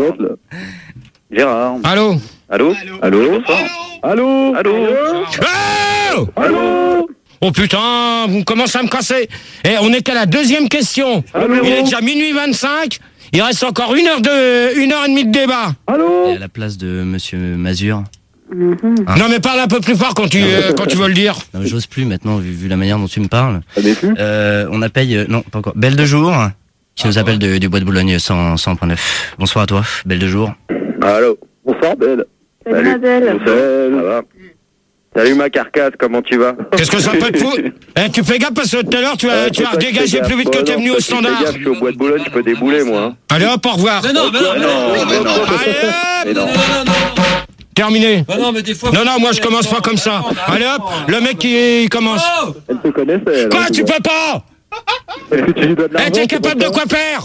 Gérard. Allô. Allô. Allô. Allô. Allô. Allô. Allô. Oh putain, vous commencez à me casser. Eh, on est qu'à la deuxième question. Allô. Il est déjà minuit vingt-cinq. Il reste encore une heure de, une heure et demie de débat. Allô. Et à la place de Monsieur Mazur. Mm-hmm. Hein? Non mais parle un peu plus fort quand tu euh, quand tu veux le dire. Non, j'ose plus maintenant vu, vu la manière dont tu me parles. Ça plus euh, on appelle euh, non pas encore. Belle de jour. qui nous appelle de, du Bois de Boulogne cent point neuf. Bonsoir à toi, Belle de jour. Allô. Bonsoir, Belle. Salut, ma Belle. Salut. Ça va. Salut ma carcasse, comment tu vas? Qu'est-ce que ça peut te foutre? Eh, tu fais gaffe parce que tout à l'heure tu as, Ouais, tu as faut pas dégagé que je plus vite fais que t'es gaffe. venu Bon, au non, ça, standard. fais gaffe, je suis au Bois de Boulogne, je peux débouler moi. Hein. Allez hop, au revoir. Mais non, mais non, mais non, mais non, mais non. Allez non, hop. non, non, non. Terminé. Bah non, mais des fois. Non, non, moi je commence pas comme ça. Allez hop, le mec qui il commence. Oh Elle te connaissait. Elle, Quoi, hein, tu vois. peux pas? Est-ce que tu lui donnes de Eh, l'argent? t'es c'est capable pour de ça quoi faire?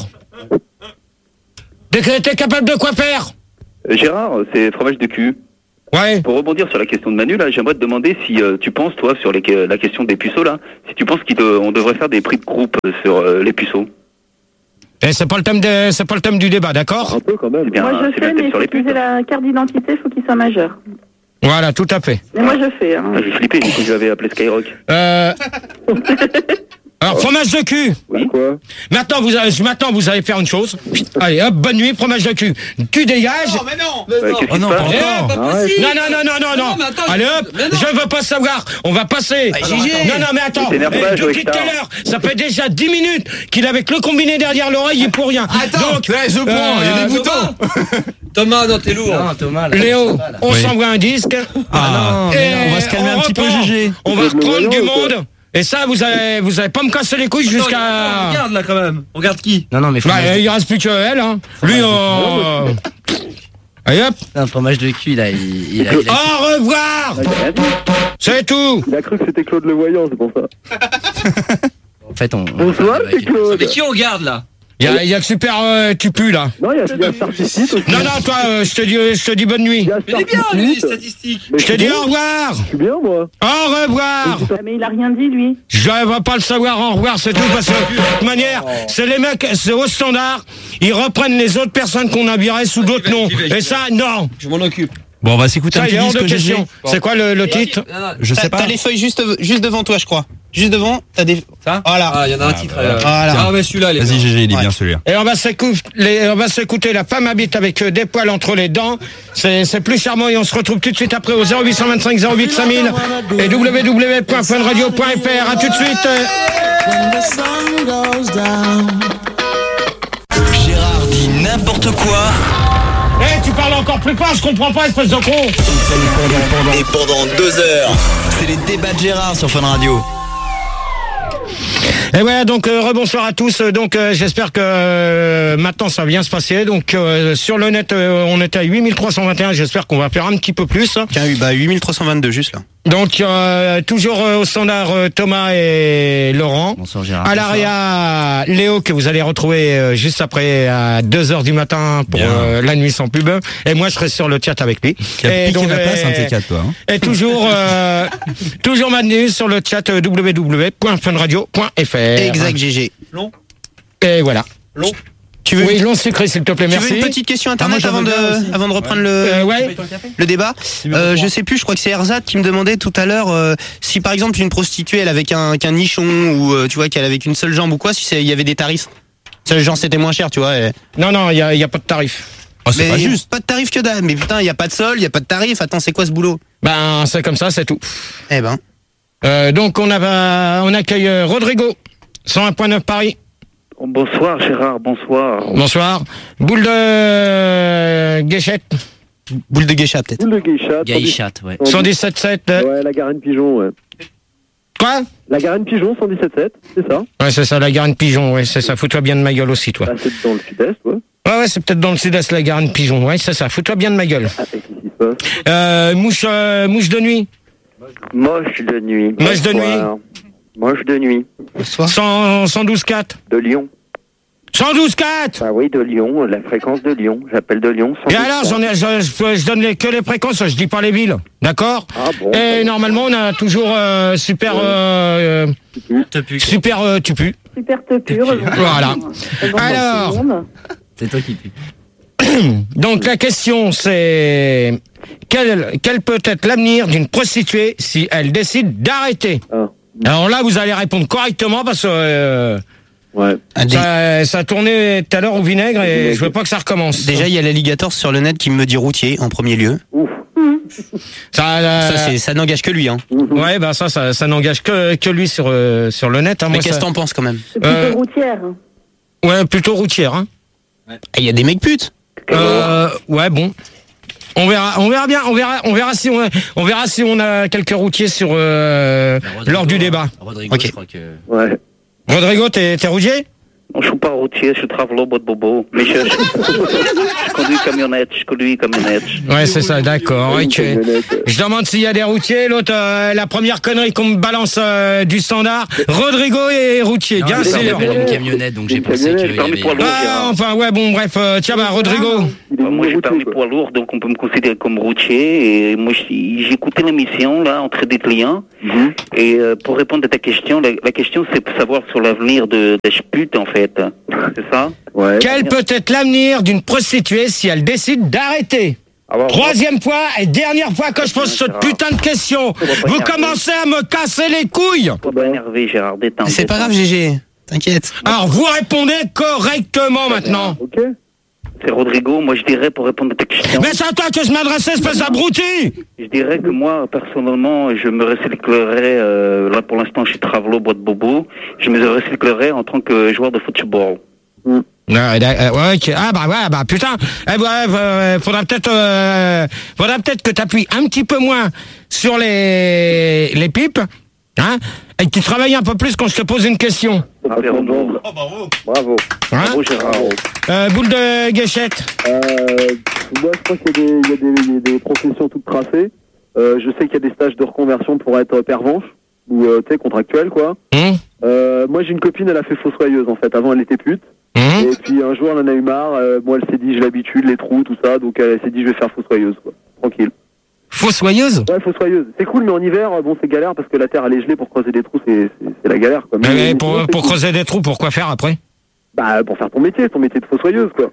T'es t'es capable de quoi faire? Euh, Gérard, c'est fromage de cul. Ouais. Pour rebondir sur la question de Manu, là, j'aimerais te demander si euh, tu penses, toi, sur les, la question des puceaux, là, si tu penses qu'on devrait faire des prix de groupe euh, sur euh, les puceaux. Eh, c'est pas le thème de, c'est pas le thème du débat, d'accord? Un peu quand même. C'est bien, Moi, je c'est bien fais, le thème mais sur faut les qu'ils putes. aient la carte d'identité, il faut qu'ils soient majeurs. Voilà, tout à fait. Mais moi, je fais. Hein. Ah, j'ai flippé, du coup, je l'avais appelé Skyrock. Euh... Alors, fromage de cul. Oui. Quoi? Maintenant, vous allez, maintenant, vous allez faire une chose. Allez, hop, bonne nuit, fromage de cul. Tu dégages. Non, mais non. Ouais, qu'est-ce Oh qui non, se pas passe Eh, pas encore. possible. Non, non, non, non, non, non. Non, mais attends, Allez je- hop, mais non. je veux pas savoir. On va passer. Bah, Gigi. Non, non, mais attends. Mais t'énerve Eh, pas, depuis Joey tout à Star. l'heure, ça fait déjà dix minutes qu'il est avec le combiné derrière l'oreille, il est pour rien. Attends, Donc, ouais, je prends, il y a euh, des boutons. Thomas, non, t'es lourd. Non, Thomas, là, Léo, ça va, là. on Oui. s'envoie un disque. Ah, non, mais Et non, on va se calmer un petit peu, reprend. Gégé. On va Tu veux le reprendre du voyant ou quoi? monde. Et ça, vous allez, vous allez pas me casser les couilles jusqu'à. Regarde là quand même. On regarde qui? Non, non, mais fromage, Bah, il reste plus que elle, hein. Lui, on. Allez hop. un fromage de cul, là, il, il a... il a- Au revoir. C'est tout. Il a cru que c'était Claude le Voyant, c'est pour ça. En fait, on... Bonsoir, on- c'est Claude. Mais qui on regarde là? Il y a, y a que super euh, tu pues là. Non, il y a, il y a Starticite aussi. Non, non, toi, euh, je te dis, je te dis bonne nuit. Il y a Mais il est bien lui, les Starticite. statistiques. Mais Je te suis dis bon. au revoir. Je suis bien, moi. Au revoir. Ah, mais il a rien dit, lui. Je vais pas le savoir au revoir, c'est tout, parce que de toute manière, c'est les mecs, c'est au standard, ils reprennent les autres personnes qu'on a virées sous d'autres noms. Et ça, non. Je m'en occupe. Bon, on va s'écouter un Ça, il petit est hors de disque, Gégé. question. C'est quoi le, le titre? Je sais T'as pas. t'as les feuilles juste, juste devant toi, je crois. Juste devant, t'as des. Ça? Voilà. Ah, il y en a un titre. euh, Voilà. Ah, mais celui-là, il est Vas-y, bien. Gégé, il est Ouais. bien celui-là. Et on va s'écouter, les- on va s'écouter La femme habite avec euh, des poils entre les dents. C'est, c'est plus charmant et on se retrouve tout de suite après au zéro huit cent vingt-cinq zéro huit cinq mille et w w w point fun radio point f r. À tout de suite. Gérard dit n'importe quoi. Eh, tu parles encore plus fort, je comprends pas, espèce de con. Et pendant deux heures, c'est les débats de Gérard sur Fun Radio. Et voilà, donc euh, rebonsoir à tous. Donc euh, j'espère que euh, maintenant ça va bien se passer. Donc euh, sur le net, euh, on était à huit mille trois cent vingt et un. J'espère qu'on va faire un petit peu plus. Tiens, bah, huit mille trois cent vingt-deux juste là. Donc euh, toujours euh, au standard euh, Thomas et Laurent. Bonsoir, Gérard. À l'arrière, Léo que vous allez retrouver euh, juste après à deux heures du matin pour Bien. euh, la nuit sans pub. Et moi je serai sur le chat avec lui. Qui a Et piqué donc, ma place, euh, un de tes quatre, toi. hein. Et toujours, euh, toujours Manu sur le chat euh, w w w point fun radio point f r. Exact, Gégé. Long. Et voilà. Long. Tu veux, Oui, long sucré s'il te plaît, tu merci. veux une petite question Ah, internet moi, avant, j'en veux bien aussi. de, avant de reprendre le, Euh, ouais. le débat Numéro euh, trois. Je sais plus, je crois que c'est Erzat qui me demandait tout à l'heure euh, si par exemple une prostituée elle avait qu'un qu'un nichon ou euh, tu vois qu'elle avait qu'une seule jambe ou quoi, si c'est- il y avait des tarifs. Ça, genre c'était moins cher, tu vois. et- Non, non, il y a, y a pas de tarif. Oh, c'est mais pas juste. Pas de tarif que dalle. Mais putain, il y a pas de sol, il y a pas de tarif. Attends, c'est quoi ce boulot? Ben, c'est comme ça, c'est tout. Eh ben. Euh, donc on, a, on accueille euh, Rodrigo, cent un point neuf Paris. Bonsoir, Gérard, bonsoir. Bonsoir. Boule de Guéchette, Boule de geisha peut-être. Boule de geisha. Gaïchat, ouais. cent dix-sept sept. euh, Ouais, la Garenne Pigeon, ouais. Quoi? La Garenne Pigeon, cent dix-sept sept, c'est ça? Ouais, c'est ça, la Garenne Pigeon, ouais, c'est ça. Fous-toi bien de ma gueule aussi, toi. Ah, c'est dans le sud-est, ouais. Ouais, ouais, c'est peut-être dans le sud-est, la Garenne Pigeon. Ouais, c'est ça. Fous-toi bien de ma gueule. Ah, et qu'est-ce qui se passe? Euh, mouche, euh, mouche de nuit. Moche de nuit. Moche de Bonsoir. Moche de nuit. cent, cent douze quatre. De Lyon. cent douze quatre! Ah oui, de Lyon, la fréquence de Lyon. J'appelle de Lyon. Et alors, j'en ai, je, je- je donne les- que les fréquences, je dis pas les villes. D'accord? Ah bon? Et normalement, on a toujours euh, super, euh, euh, super euh, tu pues. Super te pur. Voilà. Alors, C'est toi qui pue. donc la question c'est quel, quel peut être l'avenir d'une prostituée si elle décide d'arrêter? Ah. Alors là, vous allez répondre correctement parce que euh, Ouais. ça, ça a tourné tout à l'heure au vinaigre et je veux pas que ça recommence. Déjà, il y a l'alligator sur le net qui me dit routier en premier lieu. Ça, euh, Ça, c'est, ça n'engage que lui, hein. Ouais, bah ça, ça, ça n'engage que, que lui sur, euh, sur le net. Hein. Mais Moi, qu'est-ce que ça- t'en penses quand même? C'est plutôt Euh, routière. Ouais, plutôt routière. Hein. Il y a des mecs putes. Euh, ouais, bon. On verra, on verra bien, on verra, on verra si on, on verra si on a quelques routiers sur euh, lors du débat. Rodrigo, Ok. je crois que... Ouais. Rodrigo, t'es, t'es routier? Non, je suis pas routier, je suis travelot, boîte bobo. Mais je, je, je conduis camionnette, je conduis camionnette. Ouais, c'est ça, d'accord. Ok. Je demande s'il y a des routiers. L'autre, euh, la première connerie qu'on me balance euh, du standard. Rodrigo est routier, Non, bien mais ça sûr. s'appelle une camionnette, donc j'ai pensé qu'il y avait... Ah, enfin, ouais, bon, bref. euh, tiens, bah, Rodrigo. Bah, moi, j'ai permis poids lourd, donc on peut me considérer comme routier. Et moi, j'ai j'ai écouté l'émission, là, entre des clients. Mhm. Et euh, pour répondre à ta question, la, la question, c'est pour savoir sur l'avenir de des putes, en fait. C'est ça? Ouais. Quel peut être l'avenir d'une prostituée si elle décide d'arrêter? Alors, Troisième fois et dernière fois que je pose cette putain de question. Vous commencez à me casser les couilles. Faut pas énerver, Gérard, détends. C'est pas grave, G G. T'inquiète. Alors, vous répondez correctement maintenant. Ok. C'est Rodrigo, moi je dirais pour répondre à ta question. Mais c'est à toi que je m'adressais, espèce d'abruti. Je dirais que moi, personnellement, je me recyclerais, euh, là pour l'instant je suis travelot, boîte bobo, je me recyclerais en tant que joueur de football. Ouais, ouais, ok. Ah bah ouais, bah putain. Eh bah, euh, faudra peut-être, euh, faudra peut-être que t'appuies un petit peu moins sur les les pipes, hein, et que tu travailles un peu plus quand je te pose une question. Ah, bravo. Oh, bravo. Bravo. Hein Bravo, Gérard. Euh, boule de guéchette. Euh, moi, je crois qu'il y a des, il y a des, il y a des professions toutes tracées. Euh, je sais qu'il y a des stages de reconversion pour être pervenche ou euh, tu sais contractuel quoi. Mmh. Euh, moi, j'ai une copine, elle a fait fossoyeuse en fait. Avant, elle était pute. Mmh. Et puis un jour, elle en a eu marre. Euh, moi, elle s'est dit, j'ai l'habitude, les trous, tout ça. Donc, elle s'est dit, je vais faire fossoyeuse quoi. Tranquille. Fossoyeuse? Ouais, fossoyeuse. C'est cool, mais en hiver, bon, c'est galère parce que la terre elle est gelée pour creuser des trous, c'est c'est- c'est la galère quoi. Mais, Mais- mais mais pour, sinon, c'est pour cool. creuser des trous, pourquoi faire après? Bah, pour faire ton métier, ton métier de fossoyeuse quoi.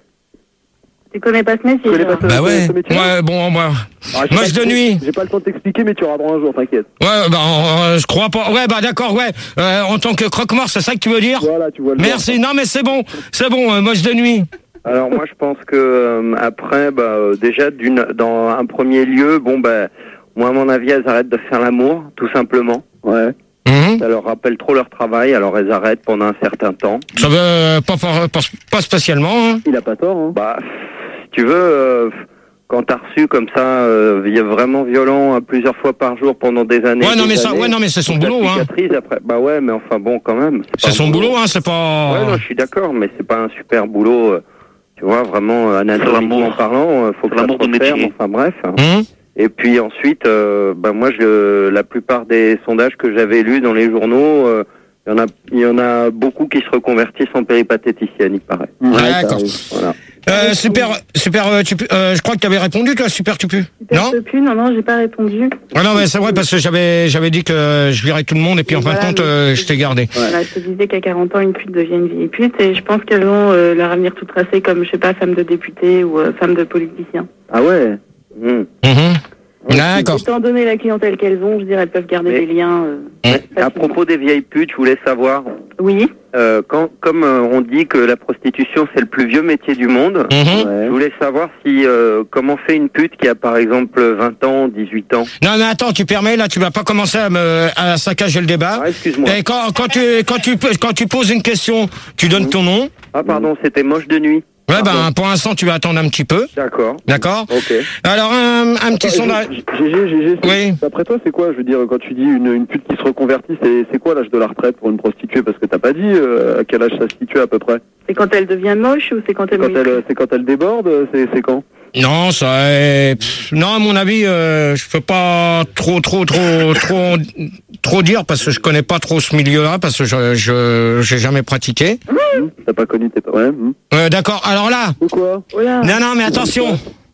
Tu connais pas ce métier? Tu connais pas ce, Bah ouais. ce métier Ouais, bon, moi. Ah, j'ai Moche pas- de nuit. J'ai pas le temps de t'expliquer, mais tu auras droit un jour, t'inquiète. Ouais, bah, euh, je crois pas. Ouais, bah, d'accord, ouais. Euh, en tant que croque-mort, c'est ça que tu veux dire? Voilà, tu vois le Merci. Non, mais c'est bon. C'est bon, euh, moche de nuit. Alors moi je pense que euh, après bah euh, déjà d'une dans un premier lieu bon bah moi à mon avis elles arrêtent de faire l'amour tout simplement. Ouais. Mmh. Ça leur rappelle trop leur travail alors elles arrêtent pendant un certain temps. Ça veut euh, pas, for- pas, pas spécialement. Hein. Il a pas tort. Hein. Bah si tu veux euh, quand t'as reçu comme ça euh, il y a vraiment violent euh, plusieurs fois par jour pendant des années. Ouais, non, des mais ça, années, ouais, non, mais c'est son la boulot, hein. cicatrise après bah ouais mais enfin bon quand même. C'est pas son un boulot, hein. C'est pas. Ouais non je suis d'accord mais c'est pas un super boulot. Euh, tu vois vraiment euh, anatomiquement parlant euh, faut que ça l'amour se du referme, métier. enfin bref. Mmh. Et puis ensuite, euh, bah moi, je, la plupart des sondages que j'avais lus dans les journaux, euh, il y en a, il y en a beaucoup qui se reconvertissent en péripatéticienne, il paraît. D'accord. Voilà. Euh, super, super, euh, tu, euh, je crois que tu avais répondu, toi, super, tu peux. Non? Plus, non, non, j'ai pas répondu. Ah non, mais c'est vrai, parce que j'avais, j'avais dit que je virais tout le monde, et puis en fin de Voilà, compte, euh, je t'ai gardé. Voilà, je te disais qu'à quarante ans, une pute devient une vieille pute, et je pense qu'elles ont euh, leur avenir tout tracé comme, je sais pas, femme de député ou euh, femme de politicien. Ah ouais. Mmh. Mmh. D'accord. Étant donné la clientèle qu'elles ont, je dirais, elles peuvent garder Mais- des liens. Euh, À propos des vieilles putes, je voulais savoir, Oui. euh, quand, comme euh, on dit que la prostitution c'est le plus vieux métier du monde, Mmh. je voulais savoir si euh, comment fait une pute qui a par exemple vingt ans, dix-huit ans. Non, mais attends, tu permets, là, tu vas pas commencer à me, à saccager le débat. Ah, excuse-moi. Et quand, quand tu, quand tu, quand tu poses une question, tu donnes ton nom. Ah pardon, c'était moche de nuit. Ouais, ben, pour l'instant, tu vas attendre un petit peu. D'accord. D'accord? Ok. Alors, un, un petit Attends, sondage. G G, G G, Oui. d'après toi, c'est quoi? Je veux dire, quand tu dis une, une pute qui se reconvertit, c'est c'est quoi l'âge de la retraite pour une prostituée? Parce que t'as pas dit euh, à quel âge ça se situe à peu près. C'est quand elle devient moche ou c'est quand elle... Quand elle, c'est quand elle déborde, c'est c'est quand? Non, ça est... pff, non, à mon avis, euh, je peux pas trop, trop, trop, trop, trop dire parce que je connais pas trop ce milieu-là parce que je, je, j'ai jamais pratiqué. Mmh. T'as pas connu tes... Ouais. Mmh. Euh, d'accord. Alors là. Pourquoi? Non, non, mais attention.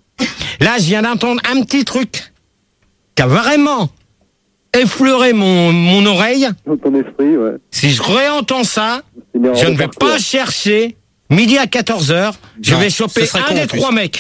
Là, je viens d'entendre un petit truc qui a vraiment effleuré mon, mon oreille. Dans ton esprit, ouais. Si je réentends ça, C'est je ne vais pas chercher midi à quatorze heures. Je Non, vais ce choper serait un con, des en plus. trois mecs.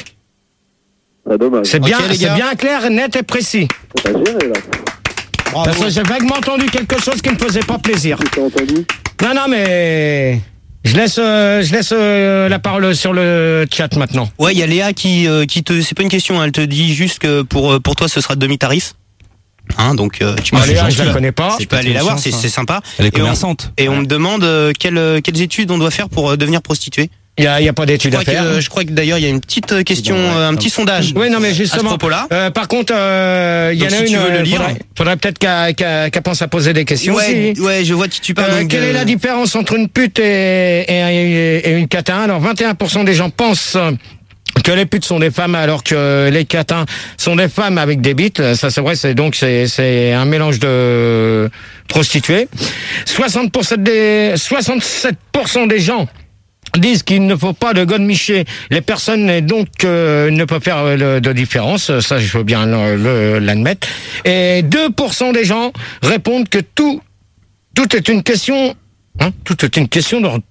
Ah, dommage. C'est bien, Ok, les c'est gars. bien clair, net et précis. T'as géré, là. Bravo. Parce que j'ai vaguement entendu quelque chose qui me faisait pas plaisir. Tu t'as entendu? Non, non, mais je laisse, euh, je laisse euh, la parole sur le chat maintenant. Ouais, il y a Léa qui, euh, qui te, c'est pas une question, hein, elle te dit juste que pour, euh, pour toi ce sera demi-tarif. Hein, donc euh, tu Ah, peux, Léa, je la connais pas. tu peux aller la voir, c'est c'est sympa. Elle est Et on- commerçante. Et on me demande euh, quelles, quelles études on doit faire pour euh, devenir prostituée. Il y a, il y a pas d'études Je à crois faire. que, je crois que d'ailleurs il y a une petite euh, question, euh, un petit sondage. Oui, non, mais à ce justement. propos-là. Euh, par contre, euh, il y Donc, en a si une. tu veux le euh, lire. faudrait, faudrait peut-être qu'elle qu'elle- qu'elle pense à poser des questions. Ouais, aussi. ouais, je vois qui tu parles. Euh, donc, quelle euh, est la différence entre une pute et, et, et une catin? Alors, vingt et un pour cent des gens pensent que les putes sont des femmes alors que les catins sont des femmes avec des bites. Ça, c'est vrai, c'est donc c'est c'est un mélange de prostituées. soixante pour cent des soixante-sept pour cent des gens disent qu'il ne faut pas de godemicher les personnes et donc euh, ne peuvent faire euh, de différence. Ça, je veux bien le- le- l'admettre. Et deux pour cent des gens répondent que tout tout est une question. Hein, tout est une question de